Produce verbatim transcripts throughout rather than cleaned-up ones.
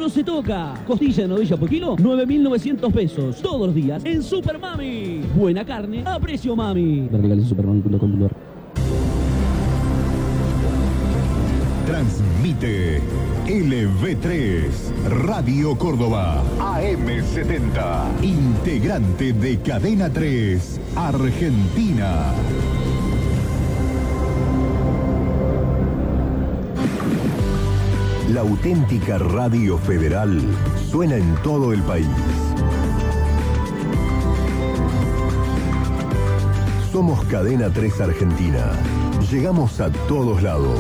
no se toca. Costilla de novilla por kilo, nueve mil novecientos pesos. Todos los días en Super Mami. Buena carne a precio mami. Transmite L V tres, Radio Córdoba, A M setenta, integrante de Cadena tres, Argentina. La auténtica radio federal suena en todo el país. Somos Cadena tres Argentina. Llegamos a todos lados.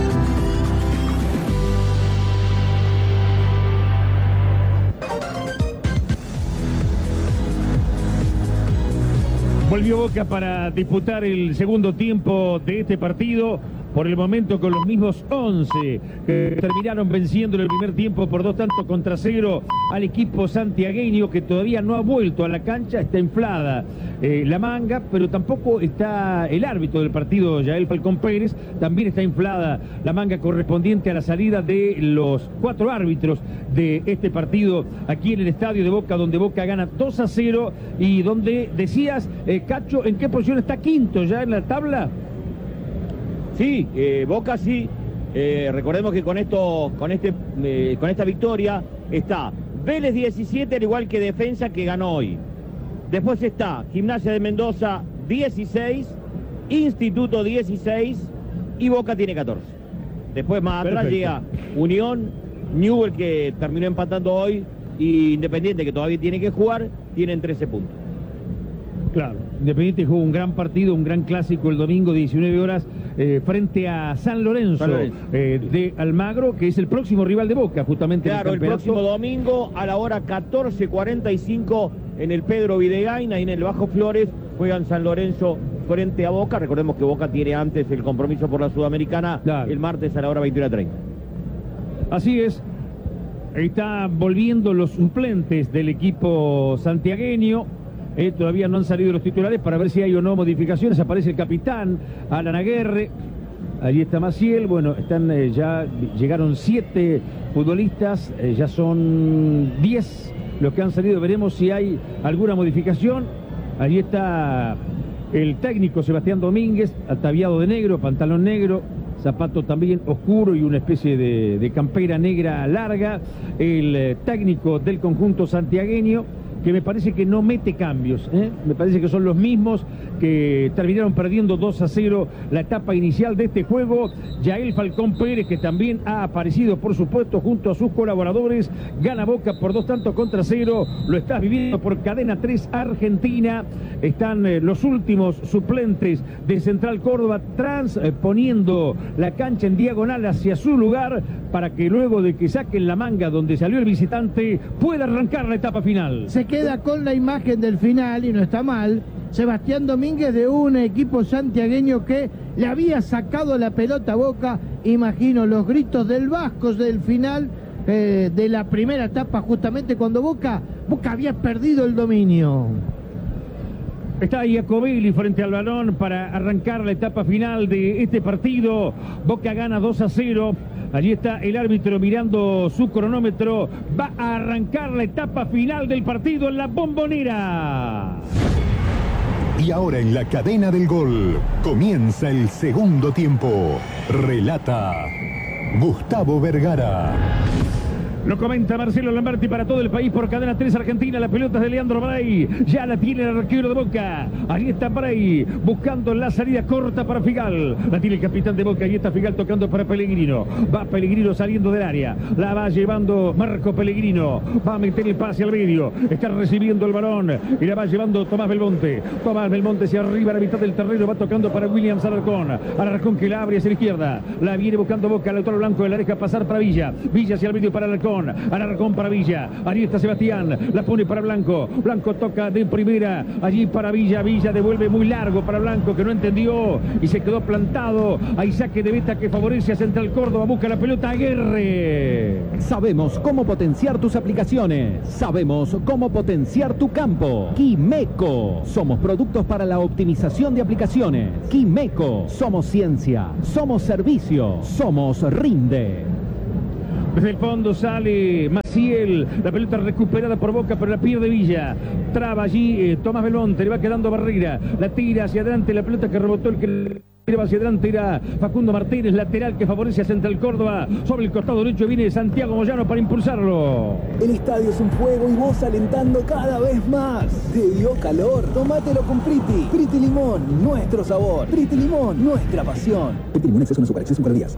Volvió Boca para disputar el segundo tiempo de este partido. Por el momento con los mismos once que terminaron venciendo en el primer tiempo por dos tantos contra cero al equipo santiagueño, que todavía no ha vuelto a la cancha. Está inflada eh, la manga, pero tampoco está el árbitro del partido, Yael Falcón Pérez. También está inflada la manga correspondiente a la salida de los cuatro árbitros de este partido aquí en el estadio de Boca, donde Boca gana dos a cero y donde decías, eh, Cacho, ¿en qué posición está quinto ya en la tabla? Sí, eh, Boca sí. Eh, recordemos que con esto, con este, eh, con esta victoria está Vélez diecisiete, al igual que Defensa, que ganó hoy. Después está Gimnasia de Mendoza dieciséis, Instituto dieciséis y Boca tiene catorce. Después más atrás Perfecto. llega Unión, Newell, que terminó empatando hoy, y Independiente, que todavía tiene que jugar, tienen trece puntos. Claro, Independiente jugó un gran partido, un gran clásico el domingo, diecinueve horas, eh, frente a San Lorenzo, San Lorenzo. Eh, de Almagro, que es el próximo rival de Boca, justamente. Claro, en el, el próximo domingo a la hora catorce cuarenta y cinco en el Pedro Videgain, ahí en el Bajo Flores, juegan San Lorenzo frente a Boca. Recordemos que Boca tiene antes el compromiso por la Sudamericana, claro, el martes a la hora veintiuno treinta. Así es, están volviendo los suplentes del equipo santiagueño. Eh, todavía no han salido los titulares para ver si hay o no modificaciones. Aparece el capitán Alan Aguerre, allí está Maciel. Bueno, están eh, ya llegaron siete futbolistas, eh, ya son diez los que han salido. Veremos si hay alguna modificación. Allí está el técnico Sebastián Domínguez, ataviado de negro, pantalón negro, zapato también oscuro y una especie de, de campera negra larga. El eh, técnico del conjunto santiagueño, que me parece que no mete cambios, ¿eh? Me parece que son los mismos que terminaron perdiendo dos a cero la etapa inicial de este juego. Yael Falcón Pérez, que también ha aparecido, por supuesto, junto a sus colaboradores. Gana Boca por dos tantos contra cero. Lo estás viviendo por Cadena tres Argentina. Están eh, los últimos suplentes de Central Córdoba transponiendo eh, la cancha en diagonal hacia su lugar, para que luego de que saquen la manga donde salió el visitante, pueda arrancar la etapa final. Se queda con la imagen del final, y no está mal, Sebastián Domínguez, de un equipo santiagueño que le había sacado la pelota a Boca. Imagino los gritos del Vasco del final eh, de la primera etapa, justamente cuando Boca, Boca había perdido el dominio. Está Iacobelli frente al balón para arrancar la etapa final de este partido. Boca gana dos a cero. Allí está el árbitro mirando su cronómetro. Va a arrancar la etapa final del partido en la Bombonera. Y ahora en la cadena del gol comienza el segundo tiempo. Relata Gustavo Vergara. Lo comenta Marcelo Lamberti para todo el país por Cadena tres Argentina. La pelota es de Leandro Bray. Ya la tiene el arquero de Boca. Allí está Bray buscando la salida corta para Figal. La tiene el capitán de Boca. Allí está Figal tocando para Pellegrino. Va Pellegrino saliendo del área. La va llevando Marco Pellegrino. Va a meter el pase al medio. Está recibiendo el balón y la va llevando Tomás Belmonte. Tomás Belmonte hacia arriba a la mitad del terreno. Va tocando para Williams Alarcón. Alarcón que la abre hacia la izquierda. La viene buscando Boca. El autor blanco la deja pasar para Villa. Villa hacia el medio para Alarcón. Alarcón para Villa. Allí está Sebastián. La pone para Blanco. Blanco toca de primera. Allí para Villa. Villa devuelve muy largo para Blanco, que no entendió y se quedó plantado. Hay saque de meta que favorece a Central Córdoba. Busca la pelota Aguerre. Sabemos cómo potenciar tus aplicaciones. Sabemos cómo potenciar tu campo. Quimeco. Somos productos para la optimización de aplicaciones. Quimeco. Somos ciencia. Somos servicio. Somos Rinde. Desde el fondo sale Maciel, la pelota recuperada por Boca, pero la pierde Villa. Traba allí eh, Tomás Belmonte, le va quedando Barrera, la tira hacia adelante, la pelota que rebotó el que... hacia adelante era Facundo Martínez, lateral que favorece a Central Córdoba. Sobre el costado derecho viene Santiago Moyano para impulsarlo. El estadio es un fuego y vos alentando cada vez más. ¿Te dio calor? Tómatelo con Priti. Priti Limón, nuestro sabor. Priti Limón, nuestra pasión. Priti Limón, exceso no azúcar, exceso en calorías.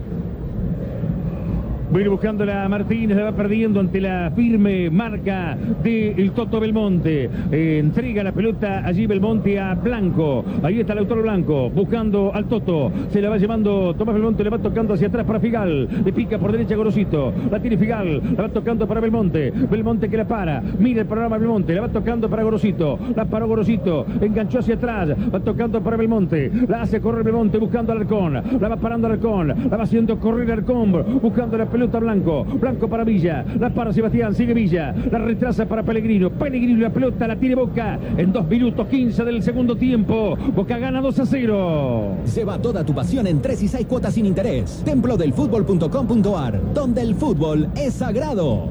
Viene buscando la Martínez, la va perdiendo ante la firme marca del Toto Belmonte. Eh, entrega la pelota allí Belmonte a Blanco. Ahí está Lautaro Blanco buscando al Toto. Se la va llevando Tomás Belmonte, le va tocando hacia atrás para Figal. Le pica por derecha Gorosito. La tiene Figal, la va tocando para Belmonte. Belmonte que la para. Mira el programa Belmonte, la va tocando para Gorosito. La paró Gorosito, enganchó hacia atrás. Va tocando para Belmonte. La hace correr Belmonte buscando al Arcón. La va parando Arcón. La va haciendo correr Arcón buscando la pelota. Blanco, Blanco para Villa, la para Sebastián, sigue Villa, la retrasa para Pellegrino, Pellegrino la pelota la tiene Boca en dos minutos quince del segundo tiempo. Boca gana dos a cero. Lleva toda tu pasión en tres y seis cuotas sin interés. templo del fútbol punto com punto ar, donde el fútbol es sagrado.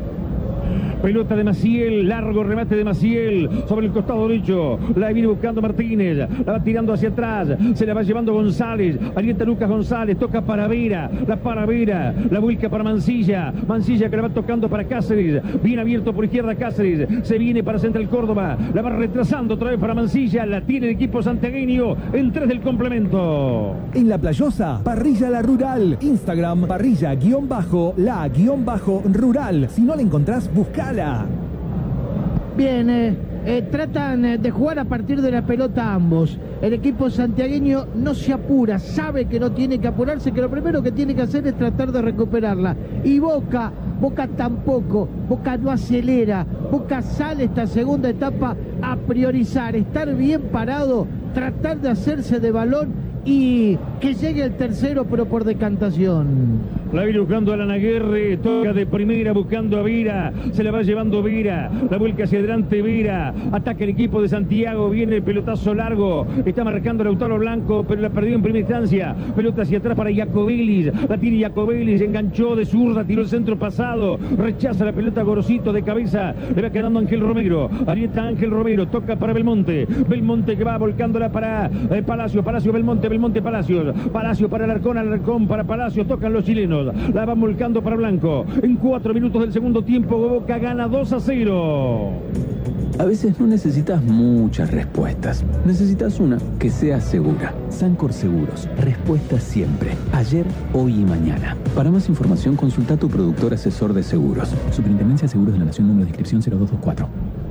Pelota de Maciel, largo remate de Maciel sobre el costado derecho. La viene buscando Martínez, la va tirando hacia atrás, se la va llevando González. Ahí está Lucas González, toca para Vera, la para Vera, la vuelca para Mancilla. Mancilla que la va tocando para Cáceres, bien abierto por izquierda Cáceres, se viene para Central Córdoba, la va retrasando otra vez para Mancilla, la tiene el equipo santiagueño en tres del complemento. En La Playosa, Parrilla La Rural. Instagram, parrilla guión bajo, la guión bajo rural. Si no la encontrás, buscala. Bien, eh, eh, tratan eh, de jugar a partir de la pelota ambos. El equipo santiagueño no se apura, sabe que no tiene que apurarse, que lo primero que tiene que hacer es tratar de recuperarla. Y Boca, Boca tampoco, Boca no acelera, Boca sale esta segunda etapa a priorizar, estar bien parado, tratar de hacerse de balón y que llegue el tercero, pero por decantación. La viene buscando a Alan Aguirre, toca de primera buscando a Vera, se la va llevando Vera, la vuelca hacia adelante Vera, ataca el equipo de Santiago, viene el pelotazo largo, está marcando Lautaro Blanco, pero la perdió en primera instancia, pelota hacia atrás para Jacobelis, la tiene Jacobelis, enganchó de zurda, tiró el centro pasado, rechaza la pelota Gorosito de cabeza, le va quedando Ángel Romero, ahí está Ángel Romero, toca para Belmonte, Belmonte que va volcándola para eh, Palacio, Palacio Belmonte, Belmonte Palacios, Palacio para Alarcón, Alarcón para Palacio, tocan los chilenos. La van volcando para Blanco. En cuatro minutos del segundo tiempo, Boca gana dos a cero. A veces no necesitas muchas respuestas. Necesitas una que sea segura. Sancor Seguros. Respuestas siempre. Ayer, hoy y mañana. Para más información, consulta a tu productor asesor de seguros. Superintendencia de Seguros de la Nación, número de inscripción cero dos dos cuatro.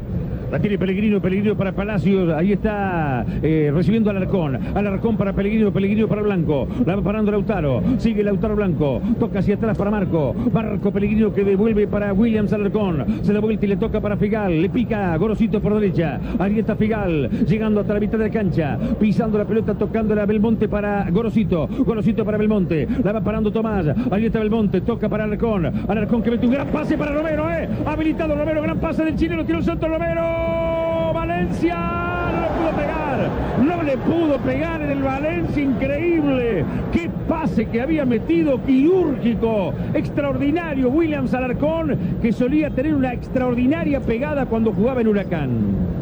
La tiene Pellegrino, Pellegrino para Palacios, ahí está eh, recibiendo Alarcón, Alarcón para Pellegrino, Pellegrino para Blanco, la va parando Lautaro, sigue Lautaro Blanco, toca hacia atrás para Marco, Marco Pellegrino que devuelve para Williams Alarcón, se da vuelta y le toca para Figal, le pica Gorosito por derecha, ahí está Figal, llegando hasta la mitad de la cancha, pisando la pelota, tocándola Belmonte para Gorosito, Gorosito para Belmonte, la va parando Tomás, ahí está Belmonte, toca para Alarcón, Alarcón que mete un gran pase para Romero, eh, habilitado Romero, gran pase del chileno, tiró el centro Romero. Valencia no le pudo pegar, no le pudo pegar en el Valencia, increíble, qué pase que había metido, quirúrgico, extraordinario Williams Alarcón, que solía tener una extraordinaria pegada cuando jugaba en Huracán.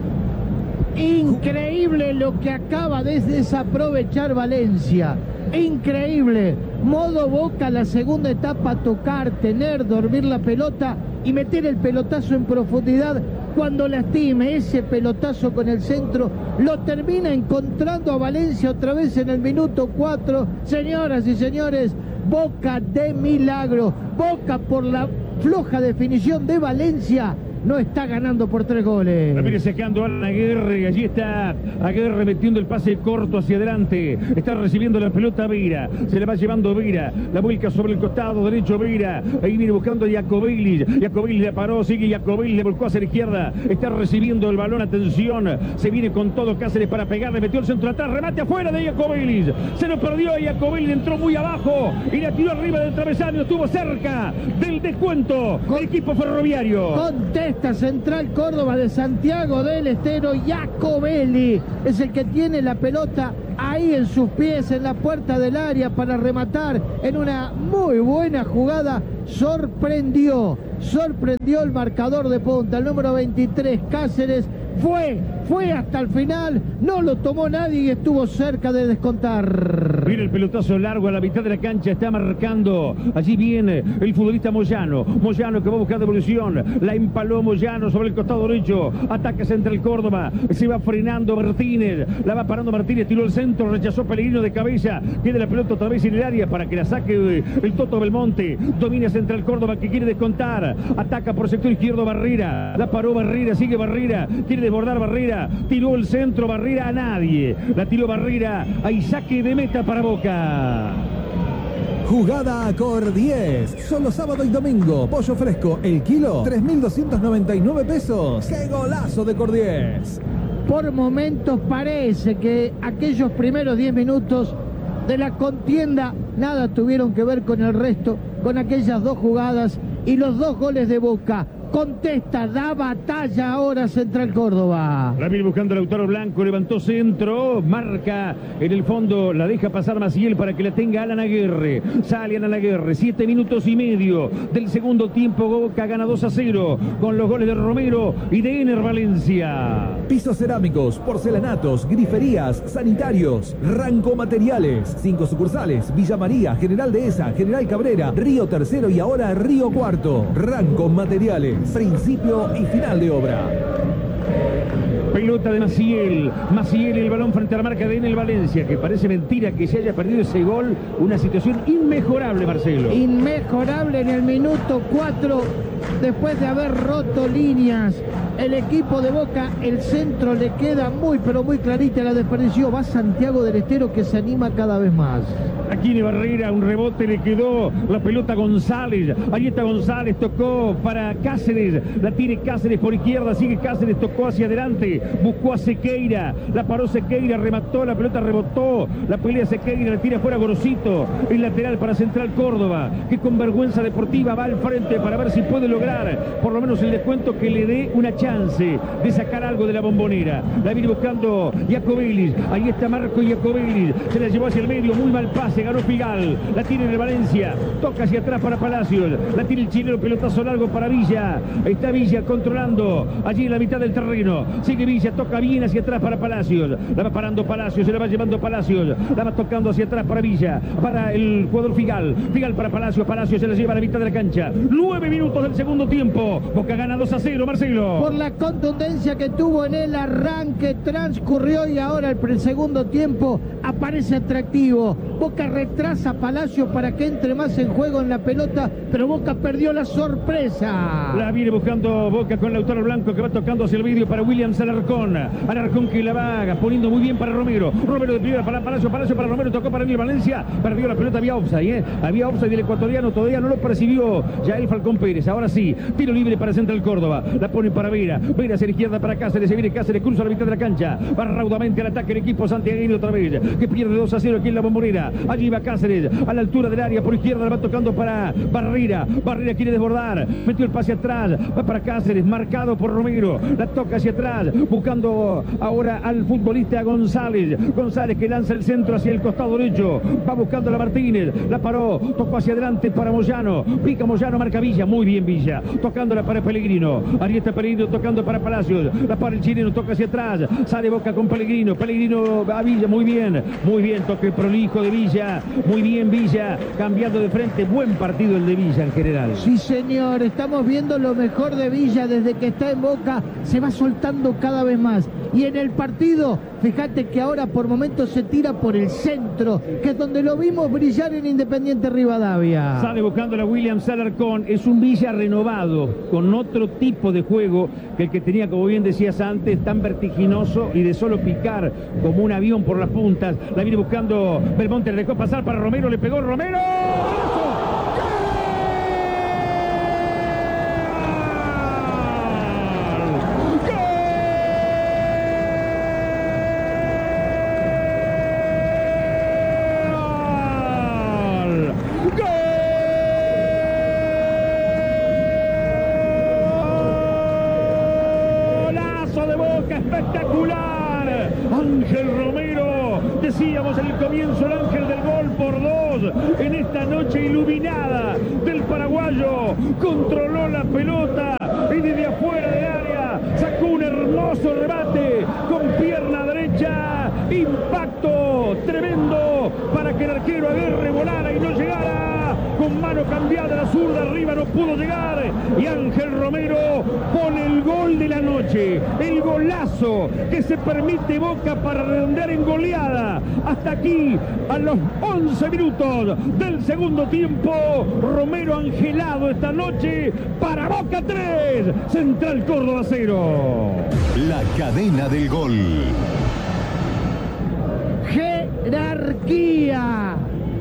Increíble lo que acaba de desaprovechar Valencia, increíble, modo Boca la segunda etapa, tocar, tener, dormir la pelota y meter el pelotazo en profundidad. Cuando lastime ese pelotazo con el centro, lo termina encontrando a Valencia otra vez en el minuto cuatro. Señoras y señores, Boca de milagro, Boca por la floja definición de Valencia, no está ganando por tres goles. La viene sacando a Aguirre, allí está Aguirre metiendo el pase corto hacia adelante, está recibiendo la pelota Vera, se la va llevando Vera, la vuelca sobre el costado derecho Vera, ahí viene buscando a Jacobelis, Jacobelis la paró, sigue Jacobelis, le volcó hacia la izquierda, está recibiendo el balón, atención, se viene con todo Cáceres para pegarle, metió el centro atrás, remate afuera de Jacobelis, se lo perdió y Jacobelis entró muy abajo y la tiró arriba del travesaño, estuvo cerca del descuento del equipo ferroviario. Contento Esta Central Córdoba de Santiago del Estero, Jacobelli es el que tiene la pelota ahí en sus pies, en la puerta del área para rematar en una muy buena jugada. Sorprendió, sorprendió el marcador de punta, el número veintitrés, Cáceres. Fue, fue hasta el final, no lo tomó nadie y estuvo cerca de descontar. Mira el pelotazo largo a la mitad de la cancha, está marcando. Allí viene el futbolista Moyano. Moyano que va a buscar devolución. La empaló Moyano sobre el costado derecho. Ataca Central Córdoba. Se va frenando Martínez. La va parando Martínez, tiró el centro, rechazó Pellegrino de cabeza. Queda la pelota otra vez en el área para que la saque el Toto Belmonte. Domina Central Córdoba que quiere descontar. Ataca por sector izquierdo Barrera. La paró Barrera, sigue Barrera. Quiere desbordar Barrera. Tiró el centro Barrera a nadie. La tiró Barrera. Hay saque de meta para Boca. Jugada a Cor diez. Solo sábado y domingo. Pollo fresco, el kilo, tres mil doscientos noventa y nueve pesos. ¡Qué golazo de Cor diez! Por momentos parece que aquellos primeros diez minutos de la contienda nada tuvieron que ver con el resto, con aquellas dos jugadas y los dos goles de Boca. Contesta, da batalla ahora Central Córdoba. La viene buscando Lautaro Blanco, levantó centro, marca en el fondo, la deja pasar Maciel para que la tenga Alan Aguirre. Sale Alan Aguirre, siete minutos y medio del segundo tiempo. Boca gana dos a cero con los goles de Romero y de Ener Valencia. Pisos cerámicos, porcelanatos, griferías, sanitarios, Ranco Materiales. Cinco sucursales, Villa María, General Dehesa, General Cabrera, Río Tercero y ahora Río Cuarto. Ranco Materiales. Principio y final de obra. Pelota de Maciel. Maciel, el balón frente a la marca de Enel Valencia, que parece mentira que se haya perdido ese gol. Una situación inmejorable, Marcelo. Inmejorable en el minuto cuatro, después de haber roto líneas. El equipo de Boca, el centro le queda muy, pero muy clarita, la desperdició. Va Santiago del Estero que se anima cada vez más. Aquí de Barrera, un rebote le quedó la pelota a González. Ahí está González, tocó para Cáceres. La tiene Cáceres por izquierda, sigue Cáceres, tocó hacia adelante. Buscó a Sequeira, la paró Sequeira, remató, la pelota rebotó. La pelea Sequeira, la tira fuera Gorosito. El lateral para Central Córdoba, que con vergüenza deportiva va al frente para ver si puede lograr por lo menos el descuento que le dé una chance de sacar algo de la Bombonera. La viene buscando Jacobelli. Ahí está Marco Jacobelli. Se la llevó hacia el medio, muy mal pase. Ganó Figal, la tiene en el Valencia, toca hacia atrás para Palacios, la tiene el chileno, pelotazo largo para Villa. Está Villa controlando allí en la mitad del terreno. Sigue Villa, toca bien hacia atrás para Palacios. La va parando Palacios, se la va llevando Palacios. La va tocando hacia atrás para Villa, para el jugador Figal. Figal para Palacios, Palacios se la lleva a la mitad de la cancha. Nueve minutos del segundo tiempo. Boca gana dos a cero, Marcelo. Por la contundencia que tuvo en el arranque, transcurrió y ahora el segundo tiempo aparece atractivo. Boca retrasa a Palacios para que entre más en juego en la pelota, pero Boca perdió la sorpresa. La viene buscando Boca con Lautaro Blanco, que va tocando hacia el vídeo para Williams Alarcón. Alarcón que la va poniendo muy bien para Romero. Romero de primera para Palacio, Palacio para Romero, tocó para Enel Valencia, perdió la pelota, había offside, ¿eh? Había offside del ecuatoriano, todavía no lo percibió ya el Falcón Pérez. Ahora sí, tiro libre para Central Córdoba, la pone para Vera, Vera hacia la izquierda para Cáceres, se viene Cáceres, cruza la mitad de la cancha, va raudamente al ataque el equipo santiagueño otra vez, que pierde dos a cero aquí en la Bombonera. Allí va Cáceres, a la altura del área, por izquierda la va tocando para Barrera, Barrera quiere desbordar, metió el pase atrás, va para Cáceres, marcado por Romero, la toca hacia atrás, buscando ahora al futbolista González, González que lanza el centro hacia el costado derecho, va buscando a la Martínez, la paró, tocó hacia adelante para Moyano, pica Moyano, marca Villa, muy bien Villa, tocándola para Pellegrino, ahí está Pellegrino tocando para Palacios, la para el chileno, toca hacia atrás, sale Boca con Pellegrino, Pellegrino a Villa, muy bien, muy bien, toque prolijo de Villa, muy bien Villa, cambiando de frente, buen partido el de Villa en general. Sí señor, estamos viendo lo mejor de Villa desde que está en Boca, se va soltando cada vez más, y en el partido, fíjate que ahora por momentos se tira por el centro, que es donde lo vimos brillar en Independiente Rivadavia. Sale buscando la Williams Alarcón, es un Villa renovado, con otro tipo de juego que el que tenía, como bien decías antes, tan vertiginoso y de solo picar como un avión por las puntas. La viene buscando Belmonte, le dejó pasar para Romero, le pegó Romero. ¡Gol! ¡Gol! ¡Gol! espectacular. Ángel Romero, decíamos en el comienzo, el ángel del gol por dos en esta noche iluminada del paraguayo. Controló la pelota y desde afuera del área sacó un hermoso remate con pierna derecha. Impacto tremendo para que el arquero Aguerre volara y no llegara. Con mano cambiada la zurda arriba no pudo llegar. Y Ángel Romero pone el gol de la noche. El golazo que se permite Boca para redondear en goleada. Hasta aquí, a los once minutos del segundo tiempo, Romero angelado esta noche para Boca tres, Central Córdoba cero. La cadena del gol. Jerarquía.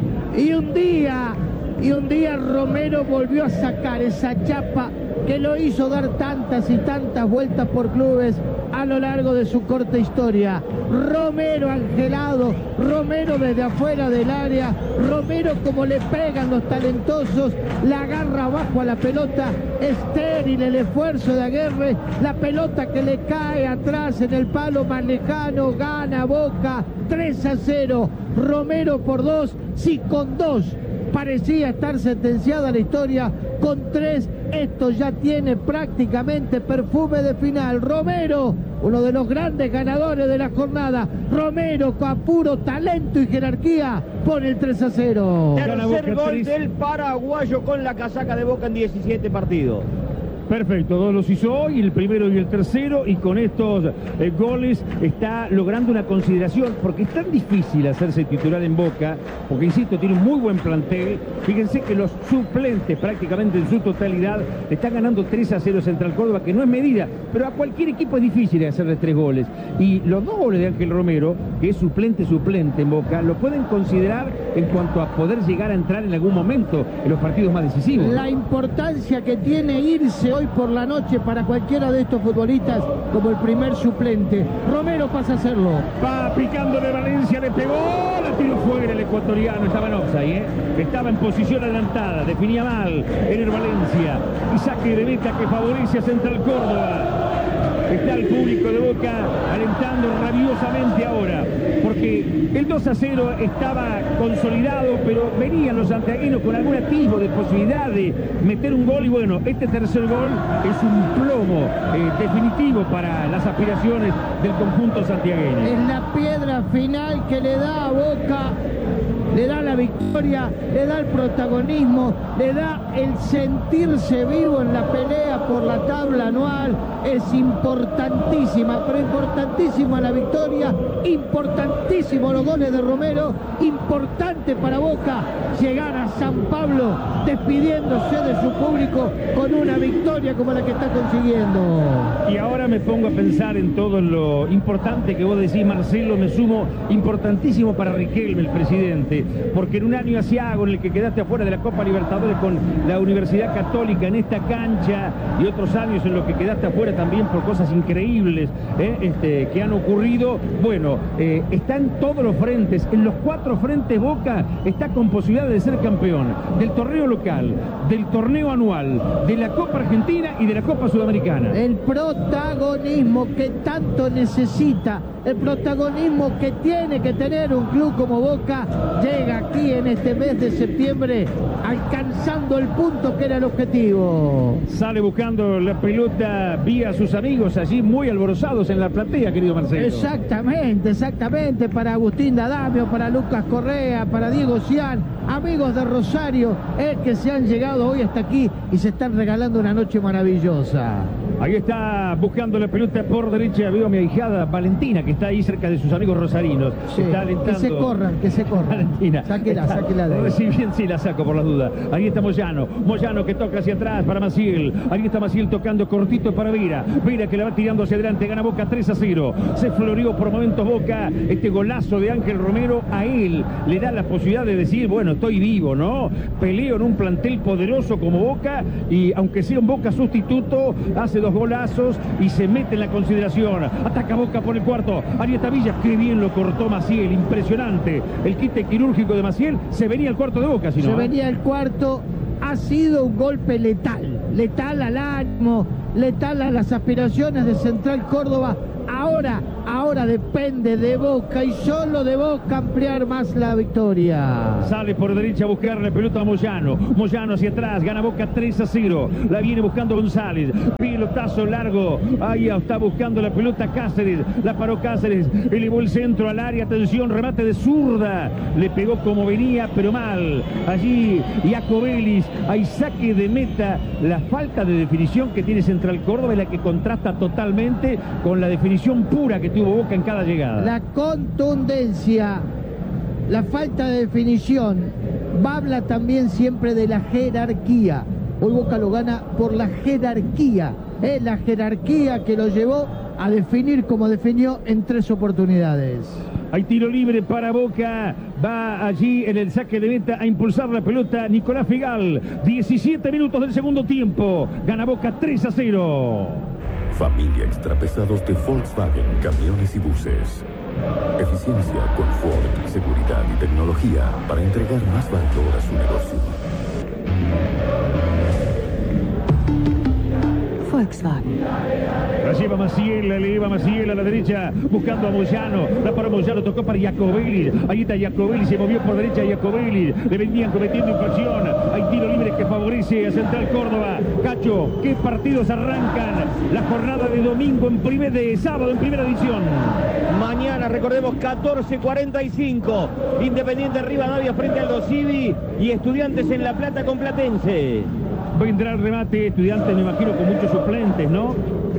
Y un día, y un día Romero volvió a sacar esa chapa que lo hizo dar tantas y tantas vueltas por clubes a lo largo de su corta historia. Romero angelado, Romero desde afuera del área, Romero como le pegan los talentosos, la agarra abajo a la pelota, estéril el esfuerzo de Aguerre, la pelota que le cae atrás en el palo más lejano, gana Boca tres a cero, Romero por dos, sí, con dos parecía estar sentenciada la historia, con tres esto ya tiene prácticamente perfume de final. Romero, uno de los grandes ganadores de la jornada, Romero con puro talento y jerarquía pone el tres a cero. Tercer gol del paraguayo con la casaca de Boca en diecisiete partidos. Perfecto, dos los hizo hoy, el primero y el tercero, y con estos eh, goles está logrando una consideración, porque es tan difícil hacerse titular en Boca, porque insisto, tiene un muy buen plantel. Fíjense que los suplentes prácticamente en su totalidad le están ganando tres a cero Central Córdoba, que no es medida, pero a cualquier equipo es difícil hacerle tres goles. Y los dos goles de Ángel Romero, que es suplente suplente en Boca, lo pueden considerar en cuanto a poder llegar a entrar en algún momento en los partidos más decisivos. La importancia que tiene irse hoy por la noche para cualquiera de estos futbolistas como el primer suplente. Romero pasa a hacerlo. Va picándole Valencia, le pegó, la tiró fuera el ecuatoriano, estaba en offside, ¿eh? Estaba en posición adelantada, definía mal Ener Valencia. Y saque de meta que favorece a Central Córdoba. Está el público de Boca alentando rabiosamente ahora, porque el dos a cero estaba consolidado, pero venían los santiagueños con algún atisbo de posibilidad de meter un gol, y bueno, este tercer gol es un plomo eh, definitivo para las aspiraciones del conjunto santiagueño. Es la piedra final que le da a Boca, le da la victoria, le da el protagonismo, le da el sentirse vivo en la pelea por la tabla anual. Es importantísima, pero importantísima la victoria, importantísimo los goles de Romero, importante para Boca llegar a San Pablo despidiéndose de su público con una victoria como la que está consiguiendo. Y ahora me pongo a pensar en todo lo importante que vos decís, Marcelo, me sumo, importantísimo para Riquelme, el presidente, porque en un año asiago en el que quedaste afuera de la Copa Libertadores con la Universidad Católica en esta cancha, y otros años en los que quedaste afuera también por cosas increíbles ¿eh? este, que han ocurrido, bueno, eh, está en todos los frentes, en los cuatro frentes Boca está con posibilidad de ser campeón del torneo local, del torneo anual, de la Copa Argentina y de la Copa Sudamericana. El protagonismo que tanto necesita, el protagonismo que tiene que tener un club como Boca, llega aquí en este mes de septiembre alcanzando el punto que era el objetivo. Sale buscando la pelota vía sus amigos allí muy alborozados en la platea, querido Marcelo. Exactamente, exactamente, para Agustín D'Adamio, para Lucas Correa, para Diego Cian, amigos de Rosario, eh, que se han llegado hoy hasta aquí y se están regalando una noche maravillosa. Ahí está buscando la pelota por derecha, veo a mi ahijada Valentina, que está ahí cerca de sus amigos rosarinos. Sí, está alentando. que se corran, que se corran. Valentina. Sáquela, está, sáquela de ahí. Si bien sí la saco por las dudas. Ahí está Moyano. Moyano que toca hacia atrás para Maciel. Ahí está Maciel tocando cortito para Vera. Vera que la va tirando hacia adelante. Gana Boca tres a cero. Se floreó por momentos Boca. Este golazo de Ángel Romero a él le da la posibilidad de decir, bueno, estoy vivo, ¿no? Peleo en un plantel poderoso como Boca, y aunque sea un Boca sustituto, hace dos golazos y se mete en la consideración. Ataca Boca por el cuarto. Arieta Villa, qué bien lo cortó Maciel, impresionante. El quite quirúrgico de Maciel. Se venía el cuarto de Boca, si no. Se venía el cuarto. Ha sido un golpe letal, letal al ánimo, letal a las aspiraciones de Central Córdoba. Ahora, ahora depende de Boca y solo de Boca ampliar más la victoria. Sale por derecha a buscar la pelota a Moyano. Moyano hacia atrás, gana Boca tres a cero. La viene buscando González. Pilotazo largo. Ahí está buscando la pelota Cáceres. La paró Cáceres. Elevó el centro al área. Atención, remate de zurda. Le pegó como venía, pero mal. Allí Iacobelis. Hay saque de meta. La falta de definición que tiene Central Córdoba es la que contrasta totalmente con la definición pura que tuvo Boca en cada llegada. La contundencia, la falta de definición, habla también siempre de la jerarquía. Hoy Boca lo gana por la jerarquía, ¿eh? La jerarquía que lo llevó a definir como definió en tres oportunidades. Hay tiro libre para Boca. Va allí en el saque de meta a impulsar la pelota Nicolás Figal. diecisiete minutos del segundo tiempo. Gana Boca tres a cero. Familia extrapesados de Volkswagen, camiones y buses. Eficiencia, confort, seguridad y tecnología para entregar más valor a su negocio. Volkswagen. La lleva Maciel, la lleva Maciel a la derecha, buscando a Moyano. La para Moyano, tocó para Iacobelis. Ahí está Iacobelis, se movió por derecha Iacobelis. Le venían cometiendo infracción. Hay tiro libre que favorece a Central Córdoba. Cacho, ¿qué partidos arrancan la jornada de domingo en primer, de sábado en primera edición? Mañana, recordemos, catorce cuarenta y cinco. Independiente Rivadavia frente al Dosivi y Estudiantes en La Plata con Platense. Vendrá el remate, Estudiantes me imagino con muchos suplentes, ¿no?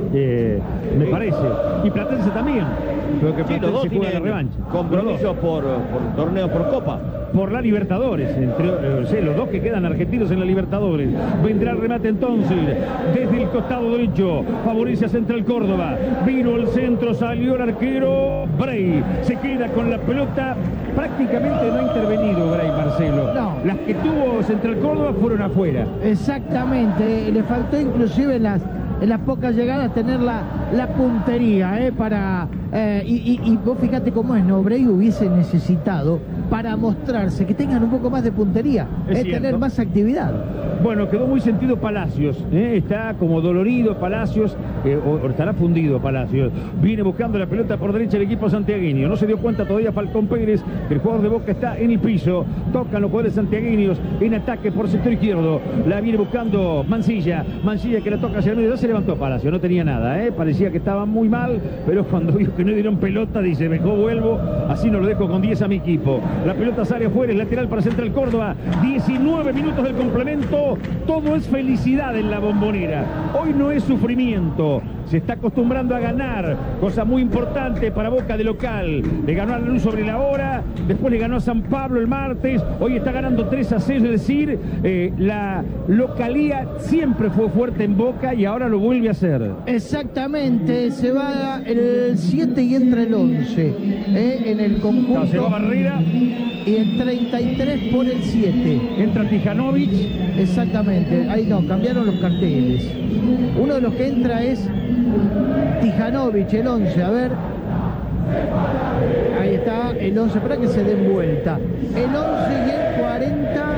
Eh, me parece. Y Platense también. Creo que Sí, Platense los dos juega la tienen revancha. compromisos por, por torneo por Copa. Por la Libertadores, entre eh, sí, los dos que quedan argentinos en la Libertadores. Vendrá el remate entonces, desde el costado derecho, favorece a Central Córdoba. Vino el centro, salió el arquero Bray, se queda con la pelota. Prácticamente no ha intervenido Bray, Marcelo. No. Las que tuvo Central Córdoba fueron afuera. Exactamente, le faltó inclusive en las, en las pocas llegadas tener la, la puntería, ¿eh? Para, eh, y, y, y vos fíjate cómo es, ¿no? Bray hubiese necesitado para mostrarse que tengan un poco más de puntería, es es cierto. tener más actividad. Bueno, quedó muy sentido Palacios, ¿eh? Está como dolorido Palacios, eh, o, o estará fundido Palacios. Viene buscando la pelota por derecha el equipo santiagueño. No se dio cuenta todavía Falcón Pérez, que el jugador de Boca está en el piso. Tocan los jugadores santiagueños en ataque por sector izquierdo. La viene buscando Mancilla. Mancilla que la toca hacia el medio. Ya se levantó Palacios, no tenía nada, ¿eh? Parecía que estaba muy mal, pero cuando vio que no dieron pelota, dice, mejor vuelvo, así no lo dejo con diez a mi equipo. La pelota sale afuera, es lateral para Central Córdoba. diecinueve minutos del complemento. Todo es felicidad en la Bombonera. Hoy no es sufrimiento. Se está acostumbrando a ganar, cosa muy importante para Boca de local. Le ganó a la Luz sobre la hora, después le ganó a San Pablo el martes, hoy está ganando tres a seis, es decir, eh, la localía siempre fue fuerte en Boca y ahora lo vuelve a hacer. Exactamente, se va el siete y entra el once, ¿eh? En el conjunto. No, se va Barrera. Y el treinta y tres por el siete. Entra Tijanovic. Exactamente, ahí no, cambiaron los carteles. Uno de los que entra es Tijanovic, el once, a ver. Ahí está el once, para que se den vuelta. El once y el cuarenta.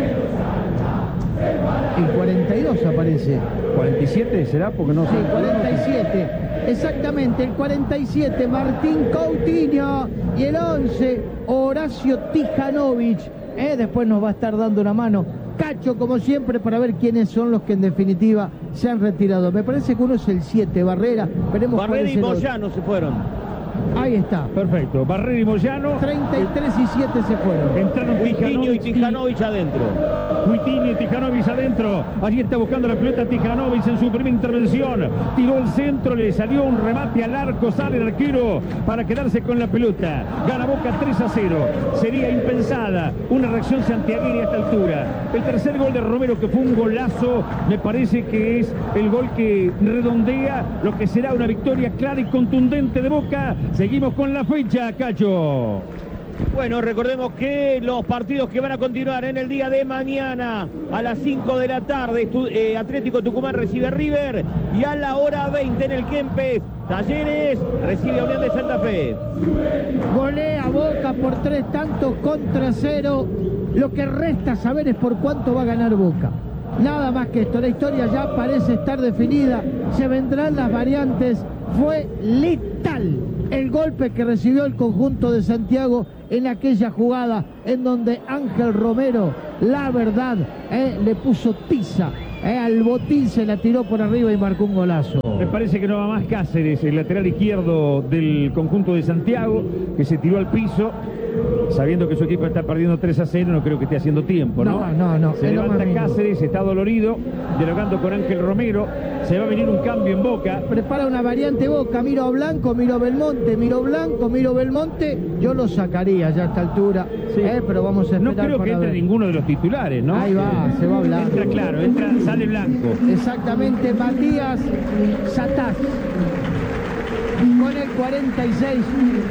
El cuarenta y dos aparece. ¿cuarenta y siete será? Porque no sé. Sí, cuarenta y siete. Exactamente, el cuarenta y siete, Martín Coutinho. Y el once, Horacio Tijanovic. Eh, después nos va a estar dando una mano Cacho, como siempre, para ver quiénes son los que en definitiva se han retirado. Me parece que uno es el siete, Barrera. Veremos Barrera y Moyano Moyano se fueron. Ahí está. Perfecto. Barrera y Moyano. treinta y tres y siete se fueron. Entraron Coutinho y Tijanovic adentro. Coutinho y Tijanovic adentro. Allí está buscando la pelota Tijanovic en su primera intervención. Tiró el centro, le salió un remate al arco. Sale el arquero para quedarse con la pelota. Gana Boca tres a cero. Sería impensada una reacción santiagueña a esta altura. El tercer gol de Romero, que fue un golazo, me parece que es el gol que redondea lo que será una victoria clara y contundente de Boca. Seguimos con la fecha, Cacho. Bueno, recordemos que los partidos que van a continuar en el día de mañana a las cinco de la tarde, eh, Atlético Tucumán recibe a River, y a la hora veinte en el Kempes, Talleres recibe a Unión de Santa Fe. Golea Boca por tres tantos contra cero. Lo que resta saber es por cuánto va a ganar Boca. Nada más que esto, la historia ya parece estar definida, se vendrán las variantes. Fue letal el golpe que recibió el conjunto de Santiago en aquella jugada en donde Ángel Romero, la verdad, eh, le puso tiza. Eh, al botín se la tiró por arriba y marcó un golazo. Me parece que no va más Cáceres, el lateral izquierdo del conjunto de Santiago, que se tiró al piso, sabiendo que su equipo está perdiendo tres a cero, no creo que esté haciendo tiempo, ¿no? No, no, no. Se levanta Cáceres, está dolorido, dialogando con Ángel Romero, se va a venir un cambio en Boca. Prepara una variante Boca, miro a Blanco, miro a Belmonte, miro Blanco, miro Belmonte, yo lo sacaría ya a esta altura, sí. eh, pero vamos a esperar. No creo para que entre ver. ninguno de los titulares, ¿no? Ahí va, eh, se va Blanco. Entra claro, entra, sale Blanco. Exactamente, Matías Satás con el cuarenta y seis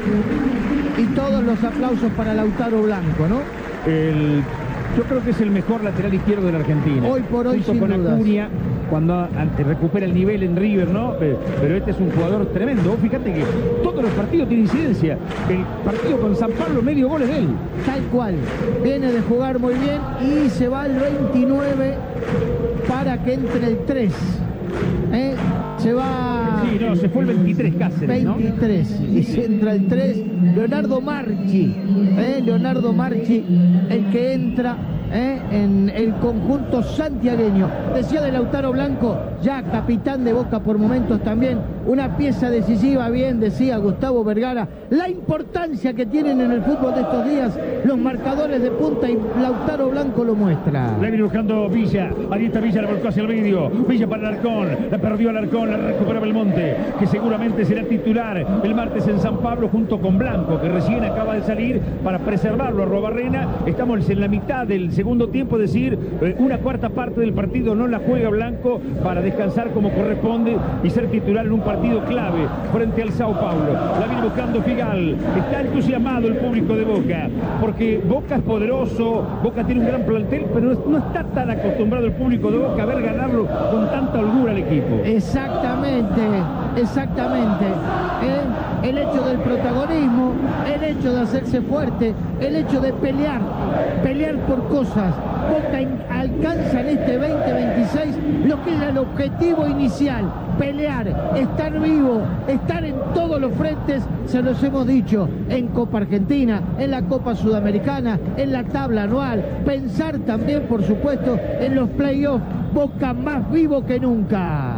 y todos los aplausos para Lautaro Blanco, ¿no? El, yo creo que es el mejor lateral izquierdo de la Argentina. Hoy por hoy, junto sin con dudas. Acuña, cuando ante, recupera el nivel en River, ¿no? Pero este es un jugador tremendo. Fíjate que todos los partidos tienen incidencia. El partido con San Pablo, medio gol es de él. Tal cual. Viene de jugar muy bien y se va al veintinueve para que entre el tres. ¿Eh? Se va... Sí, no, se fue el veintitrés Cáceres, ¿no? veintitrés. Y se entra el tres. Leonardo Marchi. ¿eh? Leonardo Marchi, el que entra... ¿Eh? en el conjunto santiagueño. Decía de Lautaro Blanco, ya capitán de Boca por momentos también, una pieza decisiva, bien decía Gustavo Vergara, la importancia que tienen en el fútbol de estos días los marcadores de punta, y Lautaro Blanco lo muestra. La viene buscando Villa, ahí está Villa, la volcó hacia el medio, Villa para Alarcón, la perdió Alarcón, la recupera Belmonte, que seguramente será titular el martes en San Pablo junto con Blanco, que recién acaba de salir para preservarlo a Robarrena. Estamos en la mitad del segundo tiempo, es decir, eh, una cuarta parte del partido no la juega Blanco para descansar como corresponde y ser titular en un partido clave frente al Sao Paulo. La viene buscando Figal, está entusiasmado el público de Boca, porque Boca es poderoso, Boca tiene un gran plantel, pero no está tan acostumbrado el público de Boca a ver ganarlo con tanta holgura al equipo. Exactamente, exactamente. ¿eh? El hecho del protagonismo, el hecho de hacerse fuerte, el hecho de pelear, pelear por cosas. Boca alcanza en este veinte veintiséis lo que era el objetivo inicial, pelear, estar vivo, estar en todos los frentes, se los hemos dicho, en Copa Argentina, en la Copa Sudamericana, en la tabla anual, pensar también, por supuesto, en los playoffs. Boca más vivo que nunca.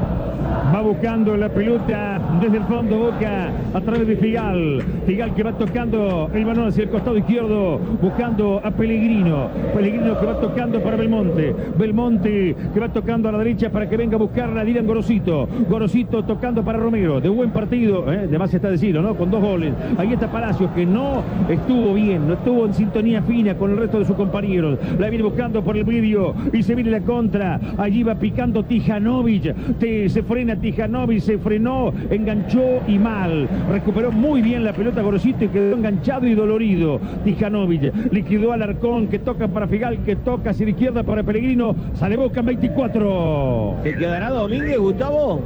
Va buscando la pelota desde el fondo Boca a través de Figal. Figal que va tocando el balón hacia el costado izquierdo, buscando a Pellegrino. Pellegrino que va tocando para Belmonte. Belmonte que va tocando a la derecha para que venga a buscarla a Dylan Gorosito. Gorosito tocando para Romero. De buen partido, ¿eh? De más está decirlo, ¿no? Con dos goles. Ahí está Palacios, que no estuvo bien, no estuvo en sintonía fina con el resto de sus compañeros. La viene buscando por el medio y se viene la contra. Allí va picando Tijanovic. Te, se frena Tijanovic, se frenó, enganchó y mal. Recuperó muy bien la pelota Gorosito y quedó enganchado y dolorido. Tijanovic liquidó al Alarcón, que toca para Figal, que toca hacia la izquierda para Pellegrino. Sale Boca en veinticuatro. ¿Se quedará Domínguez, Gustavo?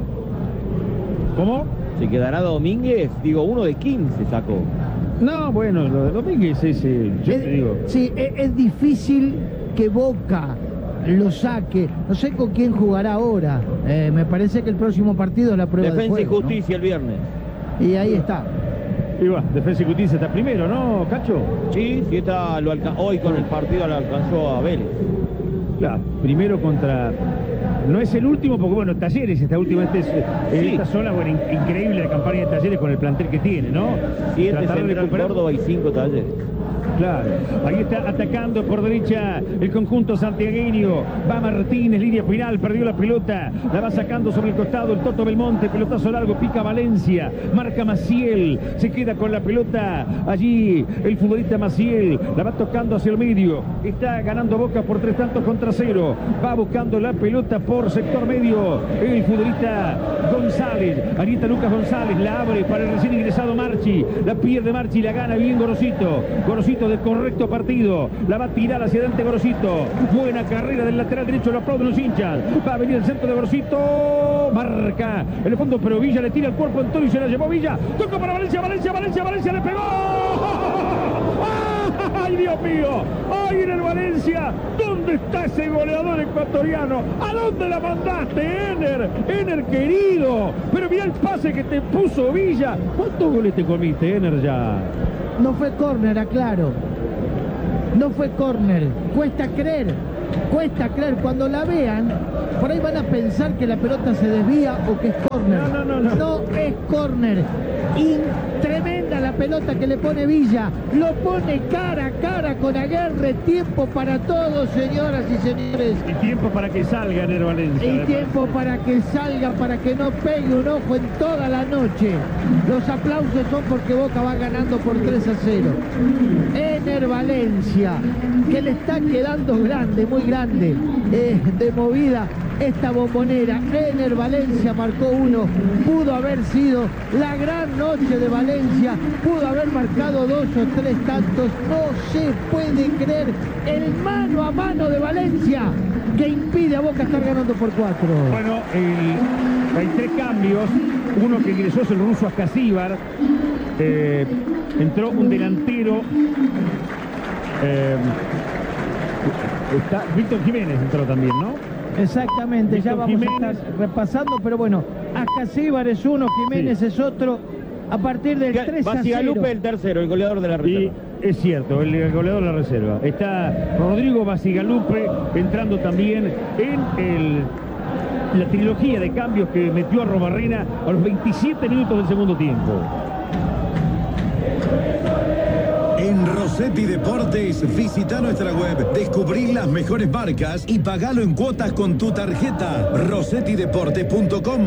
¿Cómo? ¿Se quedará Domínguez? Digo, uno de quince sacó. No, bueno, lo de Domínguez es, eh, yo es, te digo. Sí, es, es difícil que Boca lo saque. No sé con quién jugará ahora. Eh, me parece que el próximo partido es la prueba Defensa de juego, y Justicia, ¿no? El viernes. Y ahí está. Y va, Defensa y Justicia está primero, ¿no, Cacho? Sí, sí está, lo alca hoy con el partido lo alcanzó a Vélez. Claro, primero contra... No es el último, porque bueno, Talleres, esta última, este es, en Sí. esta zona, bueno, in increíble la campaña de Talleres con el plantel que tiene, ¿no? Siete Tratar de Central recuperar- Córdoba y cinco Talleres. Claro, ahí está atacando por derecha el conjunto santiagueño. Va Martínez, línea final, perdió la pelota, la va sacando sobre el costado el Toto Belmonte, pelotazo largo, pica Valencia, marca Maciel, se queda con la pelota allí el futbolista Maciel, la va tocando hacia el medio, está ganando Boca por tres tantos contra cero, va buscando la pelota por sector medio el futbolista González, ahí está Lucas González, la abre para el recién ingresado Marchi, la pierde Marchi, la gana bien Gorosito, Gorosito de correcto partido, la va a tirar hacia adelante Gorosito, buena carrera del lateral derecho, lo aplauden los hinchas, va a venir el centro de Gorosito, marca en el fondo, pero Villa le tira el cuerpo a Antonio y se la llevó Villa, toca para Valencia, Valencia, Valencia, Valencia, le pegó. ¡Ah! ¡Ay, Dios mío! ¡Ay, en el Valencia! ¿Dónde está ese goleador ecuatoriano? ¿A dónde la mandaste, Ener? Ener, querido. Pero mira el pase que te puso Villa. ¿Cuántos goles te comiste, Ener, ya? No fue córner, aclaro. No fue córner. Cuesta creer. Cuesta creer. Cuando la vean, por ahí van a pensar que la pelota se desvía o que es córner. No, no, no, no. No es córner. Y tremenda la pelota que le pone Villa. Lo pone cara a cara con Aguerre. Tiempo para todos, señoras y señores. Y tiempo para que salga Ener Valencia. Y además. tiempo para que salga, para que no pegue un ojo en toda la noche. Los aplausos son porque Boca va ganando por tres a cero. Ener Valencia, que le está quedando grande, muy grande, eh, de movida esta bombonera. Ener Valencia marcó uno. Pudo haber sido la gran noche de Valencia. Pudo haber marcado dos o tres tantos. No se puede creer el mano a mano de Valencia que impide a Boca estar ganando por cuatro. Bueno, el, hay tres cambios. Uno que ingresó es el ruso Ascasíbar. Eh, entró un delantero. Eh, está, Víctor Jiménez entró también, ¿no? Exactamente, Víctor ya vamos Jiménez. a estar repasando, pero bueno, Ascasíbar es uno, Jiménez Sí. es otro. A partir del tres a cero. Basigalupe el tercero, el goleador de la Y reserva. es cierto, el, el goleador de la reserva. Está Rodrigo Basigalupe entrando también en el, la trilogía de cambios que metió a Robarrena a los veintisiete minutos del segundo tiempo. En Rossetti Deportes, visita nuestra web, descubrí las mejores marcas y pagalo en cuotas con tu tarjeta. rossetti deportes punto com.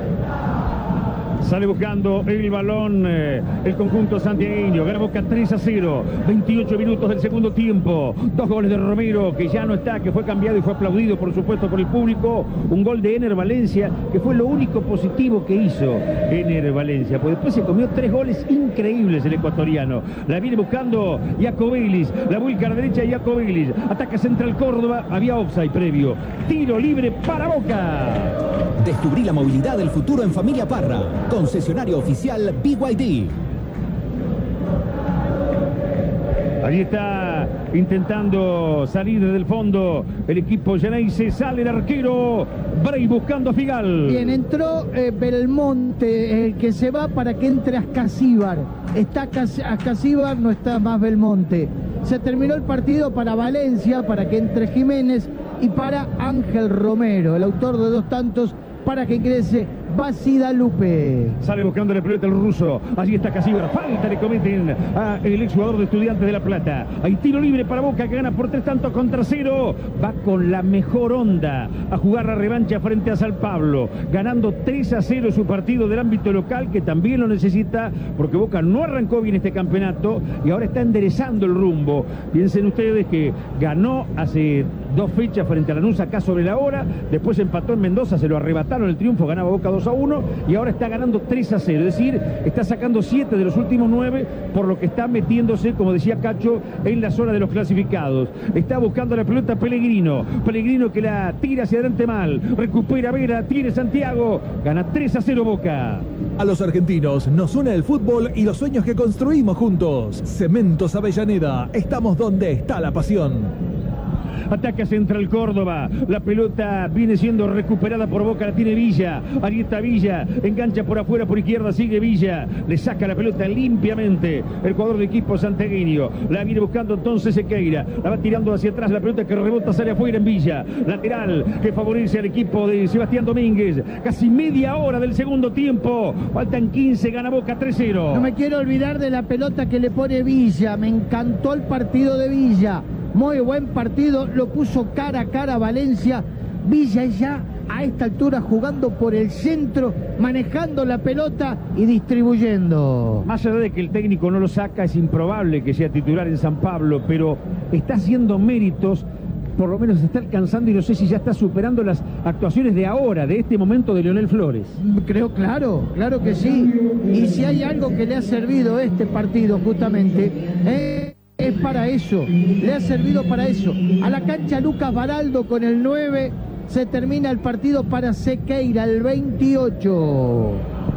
Sale buscando el balón eh, el conjunto santiagueño. Gana Boca tres a cero. veintiocho minutos del segundo tiempo. Dos goles de Romero, que ya no está, que fue cambiado y fue aplaudido, por supuesto, por el público. Un gol de Ener Valencia, que fue lo único positivo que hizo Ener Valencia. Pues después se comió tres goles increíbles el ecuatoriano. La viene buscando Iacobelis. La vuelca a la derecha de Iacobelis. Ataca Central Córdoba. Había offside previo. Tiro libre para Boca. Descubrí la movilidad del futuro en Familia Parra. Concesionario oficial B Y D. Allí está intentando salir desde el fondo el equipo Geneise. Sale el arquero Bray buscando a Figal. Bien, entró eh, Belmonte, el que se va para que entre Ascasíbar. Está Ascasíbar, no está más Belmonte. Se terminó el partido para Valencia, para que entre Jiménez y para Ángel Romero, el autor de dos tantos, para que ingrese Basigalupe. Sale buscando la pelota el ruso. Allí está Casíbar. Falta le cometen a el exjugador de Estudiantes de La Plata. Hay tiro libre para Boca, que gana por tres tantos contra cero. Va con la mejor onda a jugar la revancha frente a San Pablo. Ganando tres a cero su partido del ámbito local, que también lo necesita, porque Boca no arrancó bien este campeonato y ahora está enderezando el rumbo. Piensen ustedes que ganó hace dos fechas frente a Lanús acá sobre la hora. Después empató en Mendoza, se lo arrebataron el triunfo, ganaba Boca dos a uno y ahora está ganando tres a cero, es decir, está sacando siete de los últimos nueve, por lo que está metiéndose, como decía Cacho, en la zona de los clasificados. Está buscando la pelota Pellegrino, Pellegrino que la tira hacia adelante mal, recupera Vera, tiene Santiago, gana tres a cero Boca. A los argentinos nos une el fútbol y los sueños que construimos juntos. Cementos Avellaneda, estamos donde está la pasión. Ataca Central Córdoba. La pelota viene siendo recuperada por Boca. La tiene Villa. Ahí está Villa. Engancha por afuera, por izquierda. Sigue Villa. Le saca la pelota limpiamente el jugador de equipo santiagueño. La viene buscando entonces Sequeira. La va tirando hacia atrás. La pelota que rebota sale afuera en Villa. Lateral que favorece al equipo de Sebastián Domínguez. Casi media hora del segundo tiempo. Faltan quince. Gana Boca tres cero. No me quiero olvidar de la pelota que le pone Villa. Me encantó el partido de Villa. Muy buen partido, lo puso cara a cara a Valencia. Villa ya a esta altura jugando por el centro, manejando la pelota y distribuyendo. Más allá de que el técnico no lo saca, es improbable que sea titular en San Pablo, pero está haciendo méritos, por lo menos está alcanzando, y no sé si ya está superando las actuaciones de ahora, de este momento de Leonel Flores. Creo, claro, claro que sí. Y si hay algo que le ha servido este partido justamente, eh, es para eso, le ha servido para eso. A la cancha Lucas Baraldo con el nueve, se termina el partido para Sequeira, el veintiocho.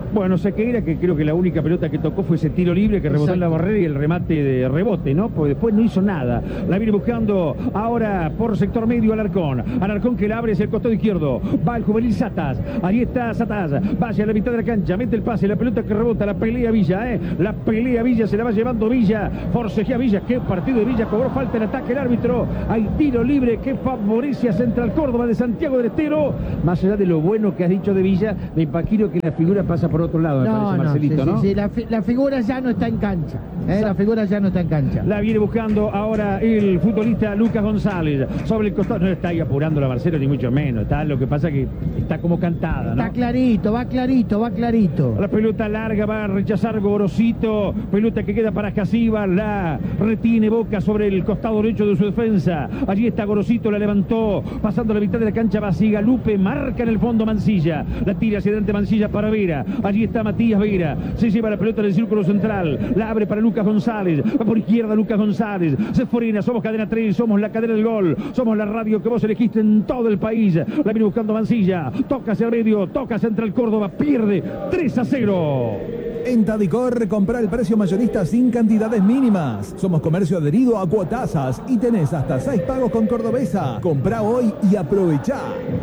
Bueno, Sequeira, que creo que la única pelota que tocó fue ese tiro libre que rebotó en la barrera y el remate de rebote, ¿no? Porque después no hizo nada. La viene buscando ahora por sector medio Alarcón. Alarcón que la abre hacia el costado izquierdo. Va el juvenil Satas. Ahí está Satas. Va hacia la mitad de la cancha. Mete el pase. La pelota que rebota. La pelea Villa, ¿eh? La pelea Villa. Se la va llevando Villa. Forcejea Villa. Qué partido de Villa. Cobró falta en ataque el árbitro. Hay tiro libre que favorece a Central Córdoba de Santiago del Estero. Más allá de lo bueno que has dicho de Villa, me imagino que la figura pasa por otro lado, me no, parece, no, Marcelito, sí, ¿no? Sí, sí. La, fi la figura ya no está en cancha. ¿eh? La figura ya no está en cancha. La viene buscando ahora el futbolista Lucas González. Sobre el costado. No está ahí apurando la Marcelo, ni mucho menos. Está, lo que pasa que está como cantada, ¿no? Está clarito, va clarito, va clarito. La pelota larga va a rechazar Gorosito. Pelota que queda para Casiva. La retiene Boca sobre el costado derecho de su defensa. Allí está Gorosito, la levantó. Pasando la mitad de la cancha va Sigalupe. Marca en el fondo Mancilla. La tira hacia adelante Mancilla para Vera. Allí está Matías Vera. Se lleva la pelota del círculo central. La abre para Lucas González. Va por izquierda Lucas González. Se forina. Somos Cadena tres. Somos la cadena del gol. Somos la radio que vos elegiste en todo el país. La viene buscando Mancilla. Toca hacia el medio. Toca Central Córdoba. Pierde tres a cero. En Tadicor, compra el precio mayorista sin cantidades mínimas. Somos comercio adherido a Cuotasas y tenés hasta seis pagos con Cordobesa. Comprá hoy y aprovechá.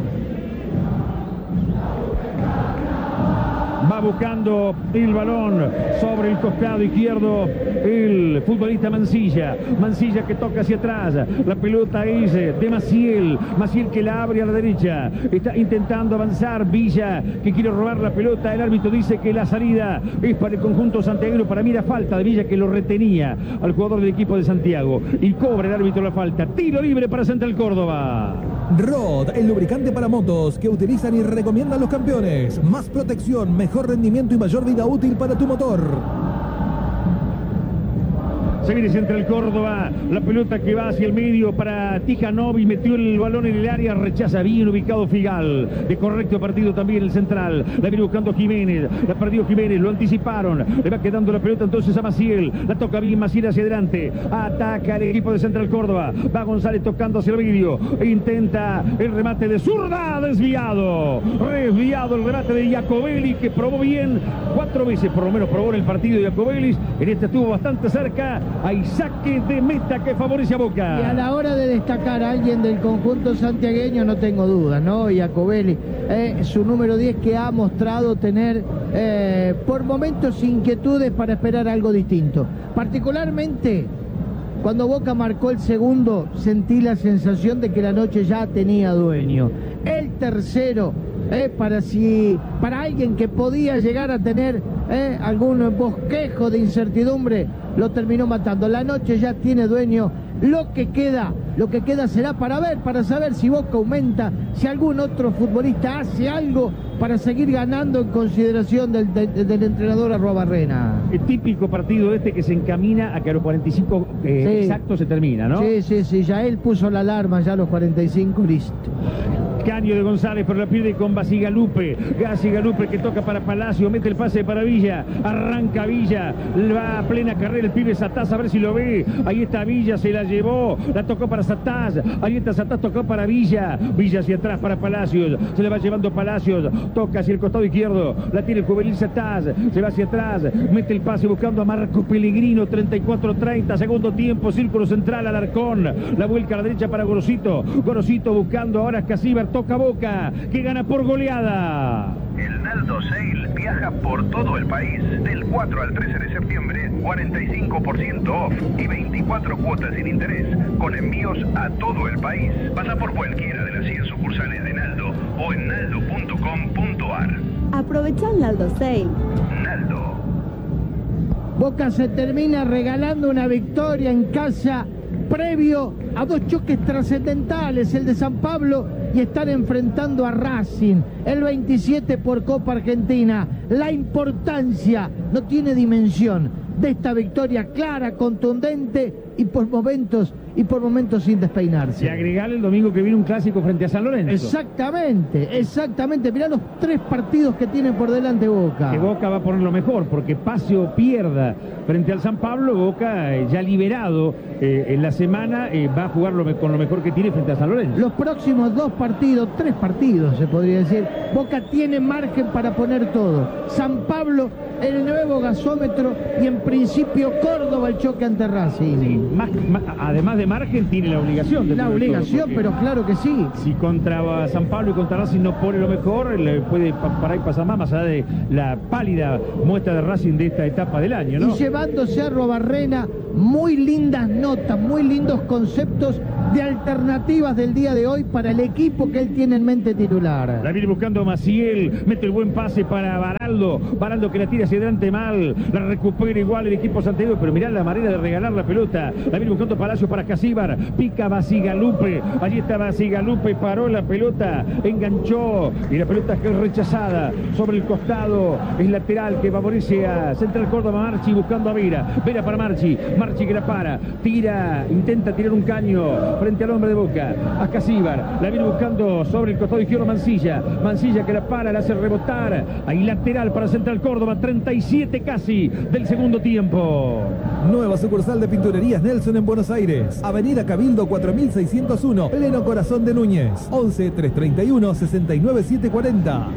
Va buscando el balón sobre el costado izquierdo el futbolista Mancilla. Mancilla que toca hacia atrás. La pelota es de Maciel. Maciel que la abre a la derecha. Está intentando avanzar Villa, que quiere robar la pelota. El árbitro dice que la salida es para el conjunto santiaguero. Para mí la falta de Villa, que lo retenía al jugador del equipo de Santiago. Y cobra el árbitro la falta. Tiro libre para Central Córdoba. Rod, el lubricante para motos que utilizan y recomiendan los campeones. Más protección, mejor rendimiento y mayor vida útil para tu motor. Se viene Central Córdoba, la pelota que va hacia el medio para Tijanovi, metió el balón en el área, rechaza bien ubicado Figal, de correcto partido también el central, la viene buscando Jiménez, la perdió Jiménez, lo anticiparon, le va quedando la pelota entonces a Maciel, la toca bien Maciel hacia adelante, ataca el equipo de Central Córdoba, va González tocando hacia el medio, intenta el remate de zurda, desviado, desviado el remate de Jacobelli, que probó bien, cuatro veces por lo menos probó en el partido de Jacobelli, en este estuvo bastante cerca. Hay saque de meta que favorece a Boca. Y a la hora de destacar a alguien del conjunto santiagueño, no tengo dudas, ¿no? Jacobelli, eh, su número diez, que ha mostrado tener eh, por momentos inquietudes para esperar algo distinto. Particularmente cuando Boca marcó el segundo, sentí la sensación de que la noche ya tenía dueño. El tercero, eh, para, si, para alguien que podía llegar a tener eh, algún bosquejo de incertidumbre, lo terminó matando. La noche ya tiene dueño. Lo que queda, lo que queda será para ver, para saber si Boca aumenta, si algún otro futbolista hace algo para seguir ganando en consideración del, del, del entrenador Arruabarrena. El típico partido este que se encamina a que a los cuarenta y cinco eh, sí. exactos se termina, ¿no? Sí, sí, sí, ya él puso la alarma, ya a los cuarenta y cinco, listo. Caño de González, pero la pierde con Basigalupe. Basigalupe que toca para Palacio, mete el pase para Villa, arranca Villa, va a plena carrera el pibe Satás, a ver si lo ve. Ahí está Villa, se la llevó, la tocó para Satás, ahí está Satás, tocó para Villa, Villa hacia atrás para Palacios, se le va llevando Palacios, toca hacia el costado izquierdo, la tiene el juvenil Satás, se va hacia atrás, mete el pase buscando a Marco Pellegrino, treinta y cuatro treinta, segundo tiempo, círculo central, Alarcón, la vuelca a la derecha para Gorosito, Gorosito buscando ahora a Casíbar, toca Boca, que gana por goleada. El Naldo Sale viaja por todo el país del cuatro al trece de septiembre, cuarenta y cinco por ciento off y veinticuatro cuotas sin interés, con envíos a todo el país. Pasa por cualquiera de las cien sucursales de Naldo o en naldo punto com punto ar. Aprovecha el Naldo Sale. Naldo. Boca se termina regalando una victoria en casa previo a dos choques trascendentales, el de San Pablo y estar enfrentando a Racing, el veintisiete por Copa Argentina. La importancia no tiene dimensión de esta victoria clara, contundente, y por momentos y por momentos sin despeinarse. Y agregarle el domingo que viene un clásico frente a San Lorenzo. Exactamente, exactamente. Mirá los tres partidos que tiene por delante Boca. Que Boca va a poner lo mejor, porque pase o pierda frente al San Pablo, Boca eh, ya liberado eh, en la semana eh, va a jugar lo con lo mejor que tiene frente a San Lorenzo. Los próximos dos partidos, tres partidos se podría decir, Boca tiene margen para poner todo. San Pablo, el nuevo gasómetro, y en principio Córdoba, el choque ante Racing. Sí, más, más, además de margen, tiene la obligación de la obligación, todo, pero claro que sí. Si contra San Pablo y contra Racing no pone lo mejor, le puede parar y pasar más, más allá de la pálida muestra de Racing de esta etapa del año, ¿no? Y llevándose a Robarrena muy lindas notas, muy lindos conceptos de alternativas del día de hoy para el equipo que él tiene en mente titular. La viene buscando Maciel, mete el buen pase para Baraldo, Baraldo que la tira hacia adelante mal, la recupera igual el equipo santiagueño, pero mirá la manera de regalar la pelota. La viene buscando Palacio para Casíbar, pica Basigalupe, allí está Basigalupe, paró la pelota, enganchó y la pelota es rechazada sobre el costado, es lateral que favorece a Central Córdoba. Marchi buscando a Vera, Vera para Marchi, Marchi que la para, tira, intenta tirar un caño frente al hombre de Boca, a Casíbar, la viene buscando sobre el costado izquierdo Mancilla, Mancilla que la para, la hace rebotar, ahí lateral para Central Córdoba, treinta y siete casi del segundo tiempo. Nueva sucursal de Pinturerías Nelson en Buenos Aires, Avenida Cabildo cuatro mil seiscientos uno, pleno corazón de Núñez, once, trescientos treinta y uno, sesenta y nueve, setecientos cuarenta.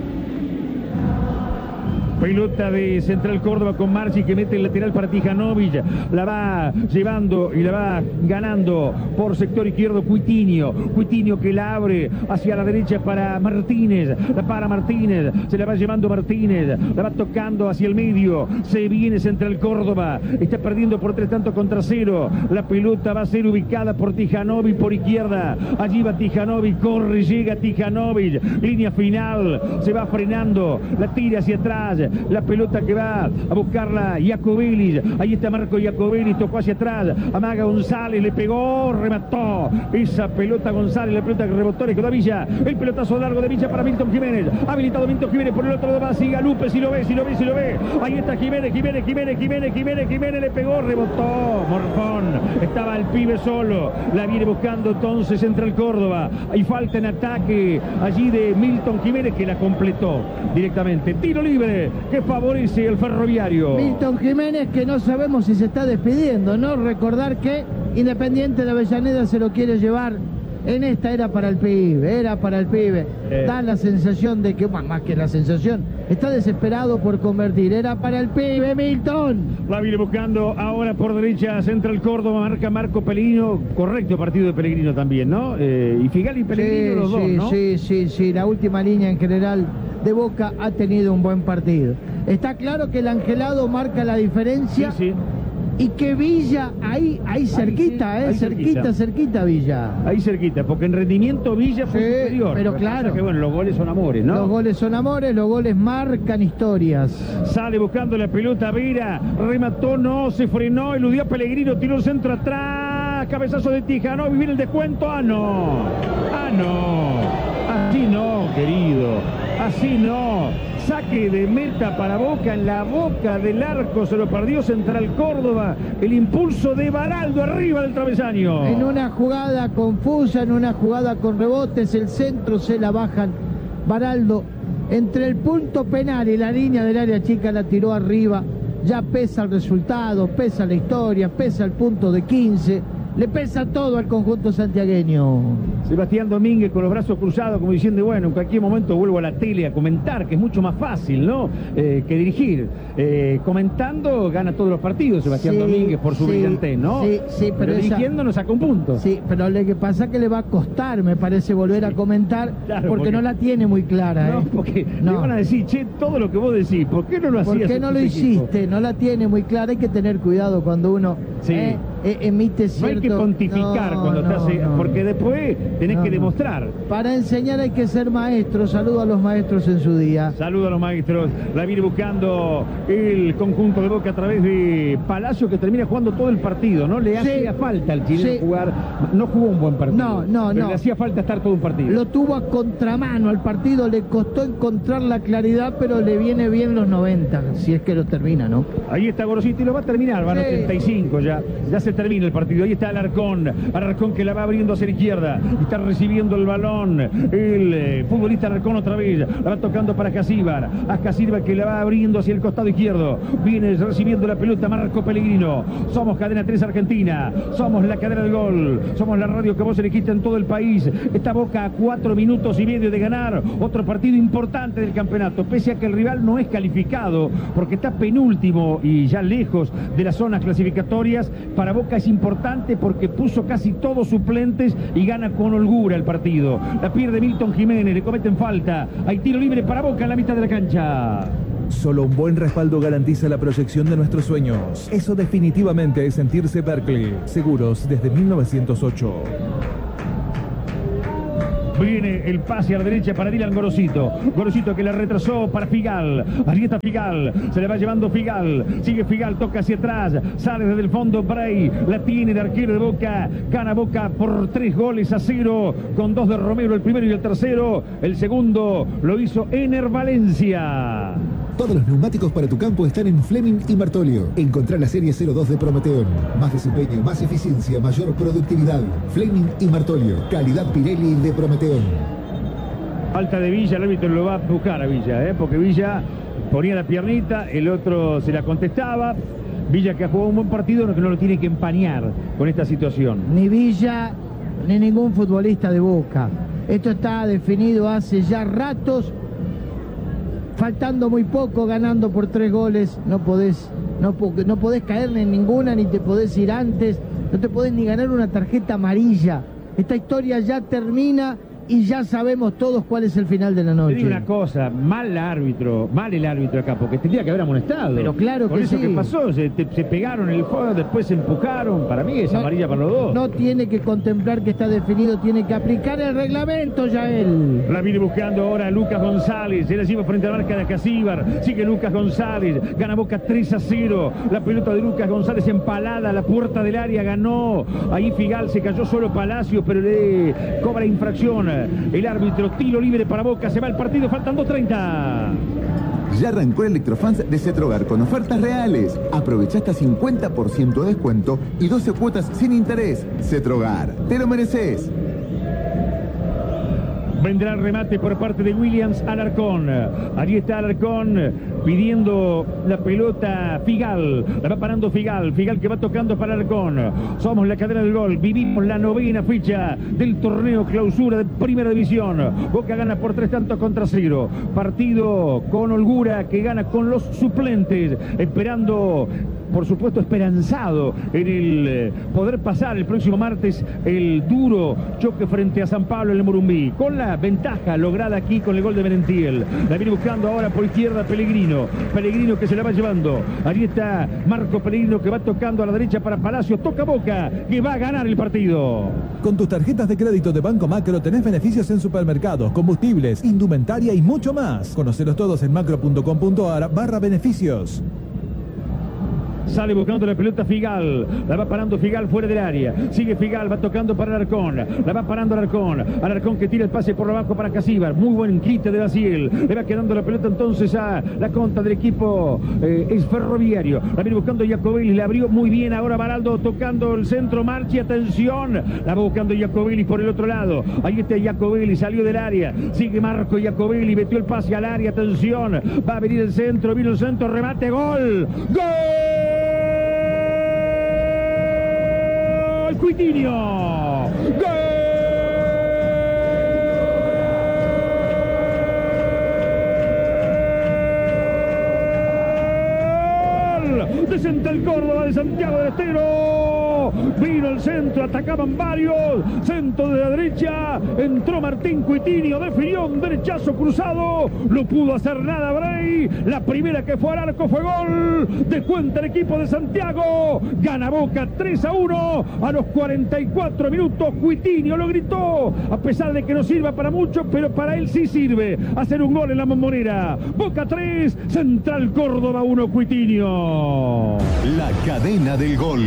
Pelota de Central Córdoba con Marchi que mete el lateral para Tijanovic. La va llevando y la va ganando por sector izquierdo Cuitinho. Cuitinho que la abre hacia la derecha para Martínez. La para Martínez. Se la va llevando Martínez. La va tocando hacia el medio. Se viene Central Córdoba. Está perdiendo por tres tantos contra cero. La pelota va a ser ubicada por Tijanovic por izquierda. Allí va Tijanovic. Corre, llega Tijanovic. Línea final. Se va frenando. La tira hacia atrás. La pelota que va a buscarla Iacobelli. Ahí está Marco Iacobelli, tocó hacia atrás, amaga González, le pegó, remató esa pelota González, la pelota que rebotó, le quedó a Villa, el pelotazo largo de Villa para Milton Jiménez, habilitado Milton Jiménez por el otro lado, va Sigalupe, si lo ve, si lo ve, si lo ve, ahí está Jiménez, Jiménez, Jiménez, Jiménez, Jiménez, Jiménez, le pegó, rebotó, Morfón, estaba el pibe solo, la viene buscando entonces Central Córdoba, hay falta en ataque allí de Milton Jiménez que la completó directamente, tiro libre que favorece el Ferroviario. Milton Jiménez que no sabemos si se está despidiendo, ¿no? Recordar que Independiente de Avellaneda se lo quiere llevar. En esta era para el pibe, era para el pibe. Eh. Da la sensación de que, más que la sensación, está desesperado por convertir. Era para el pibe, Milton. La viene buscando ahora por derecha Central Córdoba, marca Marco Pellegrino. Correcto partido de Pellegrino también, ¿no? Eh, y Figali y Pellegrino sí, los dos, sí, ¿no? Sí, sí, sí. La última línea en general de Boca ha tenido un buen partido. Está claro que el Angelado marca la diferencia. Sí, sí. Y que Villa, ahí, ahí cerquita, ahí, eh, ahí cerquita, cerquita, cerquita Villa. Ahí cerquita, porque en rendimiento Villa fue sí, superior. Pero claro. Que, bueno, los goles son amores, ¿no? Los goles son amores, los goles marcan historias. Sale buscando la pelota Vera, remató, no, se frenó, eludió a Pellegrino, tiró el centro atrás, cabezazo de Tijanovic, viene el descuento, ah, no, ah, no, así no, querido, así no. Saque de meta para Boca, en la boca del arco se lo perdió Central Córdoba, el impulso de Baraldo arriba del travesaño. En una jugada confusa, en una jugada con rebotes, el centro se la bajan. Baraldo entre el punto penal y la línea del área chica la tiró arriba. Ya pesa el resultado, pesa la historia, pesa el punto de quince. Le pesa todo al conjunto santiagueño. Sebastián Domínguez con los brazos cruzados como diciendo, bueno, en cualquier momento vuelvo a la tele a comentar, que es mucho más fácil, ¿no? Eh, que dirigir. Eh, comentando gana todos los partidos Sebastián sí, Domínguez por su sí, brillantez, ¿no? Sí, sí, pero, pero dirigiendo esa... nos saca un punto. Sí, pero lo que pasa es que le va a costar, me parece, volver sí. a comentar, claro, porque, porque no la tiene muy clara. No, ¿eh? porque no. le van a decir, che, todo lo que vos decís, ¿por qué no lo hacías? ¿Por qué no lo hiciste? Equipo? No la tiene muy clara, hay que tener cuidado cuando uno sí. eh, eh, emite cierto... No hay que pontificar no, cuando no, te hace, no, porque después tenés no, que demostrar. Para enseñar hay que ser maestro. Saludo a los maestros en su día. Saludo a los maestros. La viene buscando el conjunto de Boca a través de Palacio, que termina jugando todo el partido, ¿no? Le hacía sí, falta al chileno sí. jugar. No jugó un buen partido. No, no, pero no. le hacía falta estar todo un partido. Lo tuvo a contramano al partido, le costó encontrar la claridad, pero le viene bien los noventa, si es que lo termina, ¿no? Ahí está Gorosito y lo va a terminar, van sí. ochenta y cinco ya. Ya se se termina el partido. Ahí está Alarcón. Alarcón que la va abriendo hacia la izquierda. Está recibiendo el balón. El eh, futbolista Alarcón otra vez. La va tocando para Casíbar. Asca Silva que la va abriendo hacia el costado izquierdo. Viene recibiendo la pelota Marco Pellegrino. Somos Cadena tres Argentina. Somos la cadena del gol. Somos la radio que vos elegiste en todo el país. Esta Boca a cuatro minutos y medio de ganar otro partido importante del campeonato. Pese a que el rival no es calificado porque está penúltimo y ya lejos de las zonas clasificatorias, para Boca es importante porque puso casi todos suplentes y gana con holgura el partido. La pierde Milton Jiménez, le cometen falta. Hay tiro libre para Boca en la mitad de la cancha. Solo un buen respaldo garantiza la proyección de nuestros sueños. Eso definitivamente es sentirse Berkeley. Seguros desde mil novecientos ocho. Viene el pase a la derecha para Dylan Gorosito. Gorosito que la retrasó para Figal. Allí está Figal. Se le va llevando Figal. Sigue Figal, toca hacia atrás. Sale desde el fondo Bray. La tiene de arquero de Boca. Gana Boca por tres goles a cero. Con dos de Romero, el primero y el tercero. El segundo lo hizo Ener Valencia. Todos los neumáticos para tu campo están en Fleming y Martolio. Encontrá la serie cero dos de Prometeon. Más desempeño, más eficiencia, mayor productividad. Fleming y Martolio. Calidad Pirelli de Prometeon. Falta de Villa, el árbitro lo va a buscar a Villa, ¿eh? Porque Villa ponía la piernita, el otro se la contestaba. Villa que ha jugado un buen partido, que no lo tiene que empañar con esta situación. Ni Villa, ni ningún futbolista de Boca. Esto está definido hace ya ratos. Faltando muy poco, ganando por tres goles, no podés, no, no podés caer en ninguna, ni te podés ir antes, no te podés ni ganar una tarjeta amarilla. Esta historia ya termina y ya sabemos todos cuál es el final de la noche. Te digo una cosa, mal el árbitro, mal el árbitro acá, porque tendría que haber amonestado. Pero claro que Con eso sí. que pasó, se, te, se pegaron el juego, después se empujaron, para mí es no, amarilla para los dos. No tiene que contemplar que está definido, tiene que aplicar el reglamento ya él. La viene buscando ahora Lucas González, él la lleva frente a la marca de Casíbar, sigue Lucas González, gana Boca tres a cero, la pelota de Lucas González empalada a la puerta del área, ganó, ahí Figal, se cayó solo Palacio, pero le cobra infracción, el árbitro, tiro libre para Boca, se va el partido, faltan dos treinta. Ya arrancó el Electrofans de Cetrogar con ofertas reales. Aprovecha hasta cincuenta por ciento de descuento y doce cuotas sin interés. Cetrogar, te lo mereces. Vendrá el remate por parte de Williams Alarcón. Allí está Alarcón pidiendo la pelota Figal. La va parando Figal. Figal que va tocando para Alarcón. Somos la cadena del gol. Vivimos la novena ficha del torneo clausura de Primera División. Boca gana por tres tantos contra cero. Partido con holgura que gana con los suplentes. Esperando, por supuesto, esperanzado en el eh, poder pasar el próximo martes el duro choque frente a San Pablo en el Morumbí. Con la ventaja lograda aquí con el gol de Merentiel. La viene buscando ahora por izquierda Pellegrino. Pellegrino que se la va llevando. Allí está Marco Pellegrino que va tocando a la derecha para Palacios. Toca Boca que va a ganar el partido. Con tus tarjetas de crédito de Banco Macro tenés beneficios en supermercados, combustibles, indumentaria y mucho más. Conocelos todos en macro punto com punto ar barra beneficios. Sale buscando la pelota Figal. La va parando Figal fuera del área. Sigue Figal, va tocando para Alarcón. La va parando Alarcón. Alarcón que tira el pase por abajo para Casíbar. Muy buen quite de Basil. Le va quedando la pelota entonces a la contra del equipo eh, es Ferroviario. La viene buscando Jacobelli. Le abrió muy bien ahora Baraldo tocando el centro. Marchi, atención. La va buscando Jacobelli por el otro lado. Ahí está Jacobelli. Salió del área. Sigue Marco Jacobelli. Metió el pase al área. Atención. Va a venir el centro. Vino el centro. Remate. Gol. ¡Gol! Cuitinho. ¡Gol! De Central Córdoba, de Santiago del Estero. Vino el centro, atacaban varios. Centro de la derecha. Entró Martín Cuitinho, definió un derechazo cruzado. No pudo hacer nada Bray. La primera que fue al arco fue gol. Descuenta el equipo de Santiago. Gana Boca tres a uno. A los cuarenta y cuatro minutos Cuitinho lo gritó. A pesar de que no sirva para mucho, pero para él sí sirve. Hacer un gol en la Bombonera. Boca tres, Central Córdoba uno, Cuitinho. La cadena del gol.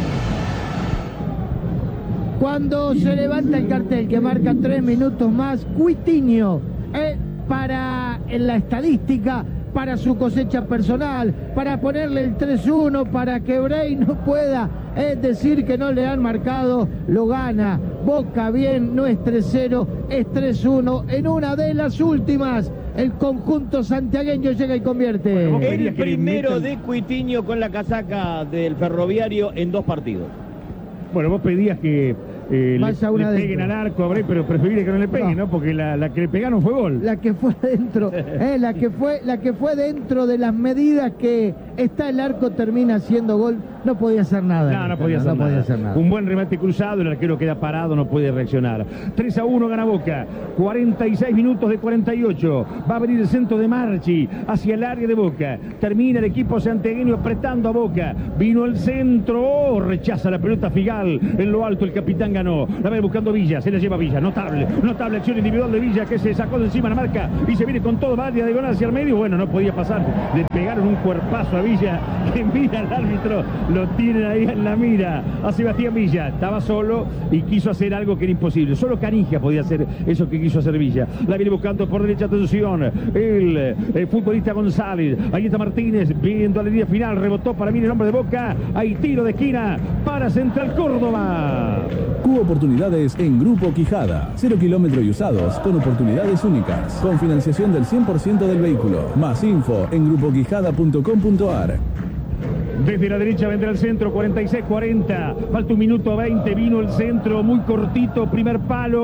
Cuando se levanta el cartel que marca tres minutos más, Cuitinho, eh, para en la estadística, para su cosecha personal, para ponerle el tres uno, para que Bray no pueda es decir que no le han marcado, lo gana. Boca bien, no es tres cero, es tres uno. En una de las últimas, el conjunto santiagueño llega y convierte. El primero de Cuitiño con la casaca del Ferroviario en dos partidos. Bueno, vos pedías que eh, le, una le peguen al arco a Bray, pero preferiría que no le peguen, ¿no? ¿no? Porque la, la que le pegaron fue gol. La que fue dentro, eh, la que fue, la que fue dentro de las medidas que está el arco termina siendo gol. No podía hacer nada. No, no podía, hacer, no nada. podía hacer nada. Un buen remate cruzado, el arquero queda parado, no puede reaccionar. tres a uno gana Boca. cuarenta y seis minutos de cuarenta y ocho. Va a venir el centro de Marchi hacia el área de Boca. Termina el equipo santiagueño apretando a Boca. Vino el centro, oh, rechaza la pelota Figal. En lo alto el capitán ganó. La va buscando Villa, se la lleva Villa. Notable, notable acción individual de Villa que se sacó de encima la marca y se viene con todo, va de diagonal hacia el medio. Bueno, no podía pasar. Le pegaron un cuerpazo a Villa que mira al árbitro. Lo tienen ahí en la mira a Sebastián Villa. Estaba solo y quiso hacer algo que era imposible. Solo Canija podía hacer eso que quiso hacer Villa. La viene buscando por derecha, atención. El, el futbolista González. Ahí está Martínez viendo a la línea final. Rebotó para mí el hombre de Boca. Hay tiro de esquina para Central Córdoba. Cubo oportunidades en Grupo Quijada. Cero kilómetros y usados con oportunidades únicas. Con financiación del cien por ciento del vehículo. Más info en grupo quijada punto com punto ar. Desde la derecha vendrá el centro, cuarenta y seis cuarenta. Falta un minuto veinte. Vino el centro muy cortito. Primer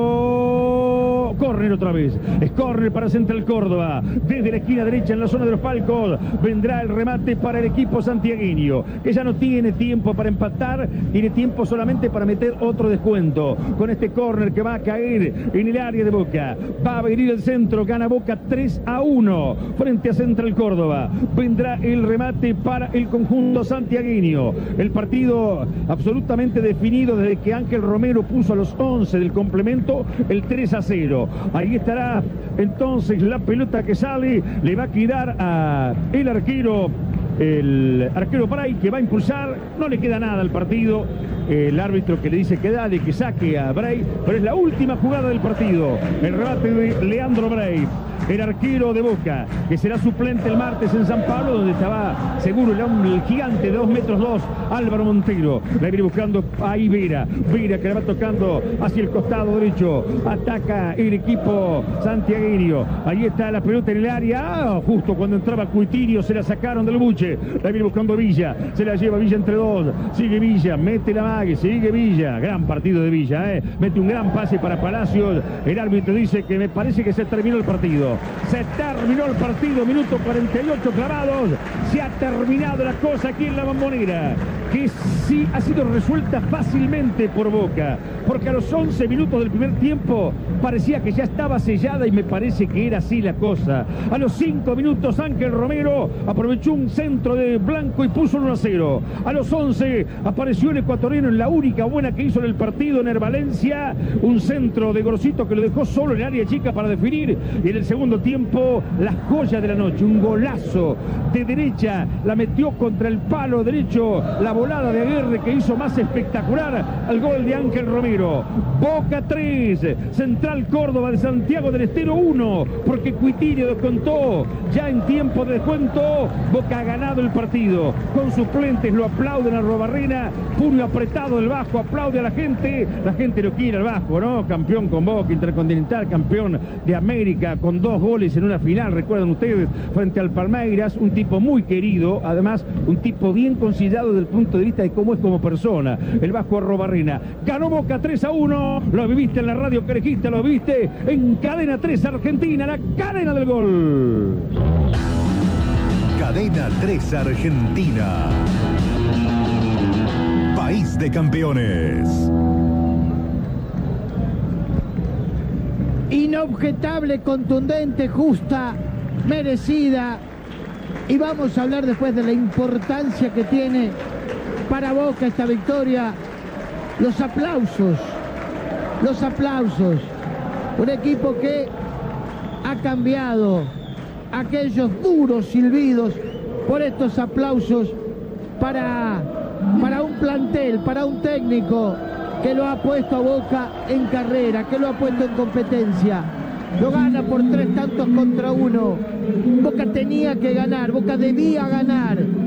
palo. Córner otra vez. Es córner para Central Córdoba. Desde la esquina derecha en la zona de los palcos vendrá el remate para el equipo santiagueño, que ya no tiene tiempo para empatar. Tiene tiempo solamente para meter otro descuento. Con este córner que va a caer en el área de Boca. Va a venir el centro. Gana Boca tres a uno frente a Central Córdoba. Vendrá el remate para el conjunto santiagueño. El partido absolutamente definido desde que Ángel Romero puso a los once del complemento el tres a cero. Ahí estará entonces la pelota que sale. Le va a quedar a el arquero, el arquero Bray, que va a impulsar. No le queda nada al partido. El árbitro que le dice que dale, que saque a Bray, pero es la última jugada del partido. El remate de Leandro Bray, el arquero de Boca, que será suplente el martes en San Pablo, donde estaba seguro el, hombre, el gigante de dos metros dos, Álvaro Montero. La viene buscando ahí Vera. Vera que la va tocando hacia el costado derecho. Ataca el equipo santiagueño. Ahí está la pelota en el área. Ah, justo cuando entraba Cuitiño se la sacaron del buche. La viene buscando Villa. Se la lleva Villa entre dos. Sigue Villa. Mete la mague. Sigue Villa. Gran partido de Villa. Eh. Mete un gran pase para Palacios. El árbitro dice que me parece que se terminó el partido. Se terminó el partido, minuto cuarenta y ocho clavados. Se ha terminado la cosa aquí en la Bombonera, que sí ha sido resuelta fácilmente por Boca, porque a los once minutos del primer tiempo parecía que ya estaba sellada y me parece que era así la cosa. A los cinco minutos Ángel Romero aprovechó un centro de Blanco y puso el uno a cero. A los once apareció el ecuatoriano en la única buena que hizo en el partido, Ner Valencia, un centro de Grosito que lo dejó solo en el área chica para definir. Y en el segundo tiempo, la joya de la noche, un golazo de derecha, la metió contra el palo derecho, la volada de Aguirre que hizo más espectacular al gol de Ángel Romero. Boca tres, Central Córdoba de Santiago del Estero uno, porque Cuitiño descontó ya en tiempo de descuento. Boca ha ganado el partido, con suplentes lo aplauden a Robarrena, puño apretado del Vasco, aplaude a la gente, la gente lo quiere al Vasco, ¿no? Campeón con Boca, Intercontinental, campeón de América, con dos goles en una final, recuerdan ustedes, frente al Palmeiras, un tipo muy querido, además un tipo bien considerado desde el punto de vista de cómo es como persona, el Vasco Arrobarrena. Ganó Boca tres a uno, lo viviste en la radio que elegiste, lo viste en Cadena tres Argentina, la cadena del gol. Cadena tres Argentina, país de campeones. Inobjetable, contundente, justa, merecida. Y vamos a hablar después de la importancia que tiene para Boca esta victoria. Los aplausos, los aplausos. Un equipo que ha cambiado aquellos duros silbidos por estos aplausos para, para un plantel, para un técnico que lo ha puesto a Boca en carrera, que lo ha puesto en competencia. Lo gana por tres tantos contra uno. Boca tenía que ganar, Boca debía ganar. Y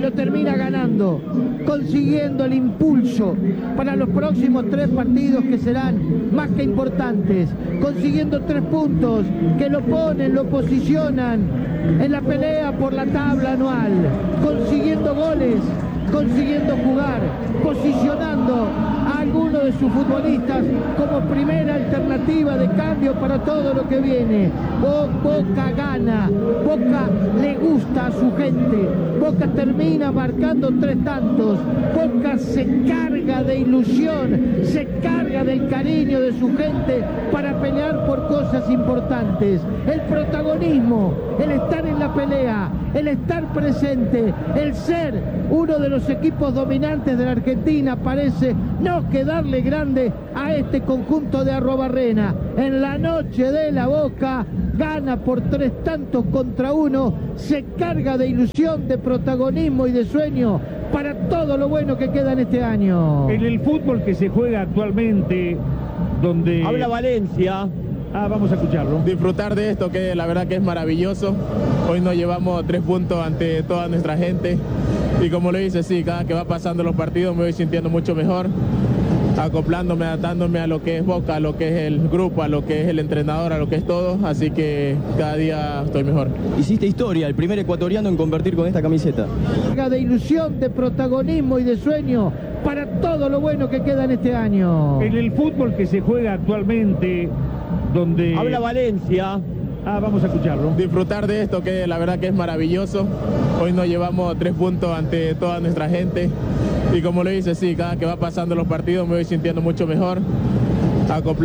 lo termina ganando, consiguiendo el impulso para los próximos tres partidos que serán más que importantes, consiguiendo tres puntos que lo ponen, lo posicionan en la pelea por la tabla anual, consiguiendo goles, consiguiendo jugar, posicionando a alguno de sus futbolistas como primera alternativa de cambio para todo lo que viene. Boca gana, Boca le gusta a su gente, Boca termina marcando tres tantos, Boca se carga de ilusión, se carga del cariño de su gente para pelear por cosas importantes. El protagonismo, el estar en la pelea, el estar presente, el ser uno de los equipos dominantes de la Argentina parece no quedarle grande a este conjunto de Arrobarrena. En la noche de la Boca gana por tres tantos contra uno, se carga de ilusión, de protagonismo y de sueño para todo lo bueno que queda en este año. En el fútbol que se juega actualmente, donde... Habla Valencia. Ah, vamos a escucharlo. Disfrutar de esto, que la verdad que es maravilloso. Hoy nos llevamos tres puntos ante toda nuestra gente. Y como lo dice, sí, cada que va pasando los partidos me voy sintiendo mucho mejor, acoplándome, adaptándome a lo que es Boca, a lo que es el grupo, a lo que es el entrenador, a lo que es todo. Así que cada día estoy mejor. Hiciste historia, el primer ecuatoriano en convertir con esta camiseta. De ilusión, de protagonismo y de sueño para todo lo bueno que queda en este año. En el fútbol que se juega actualmente, donde... Habla Valencia. Ah, vamos a escucharlo. Disfrutar de esto, que la verdad que es maravilloso. Hoy nos llevamos tres puntos ante toda nuestra gente. Y como lo dice, sí, cada que va pasando los partidos me voy sintiendo mucho mejor, acoplando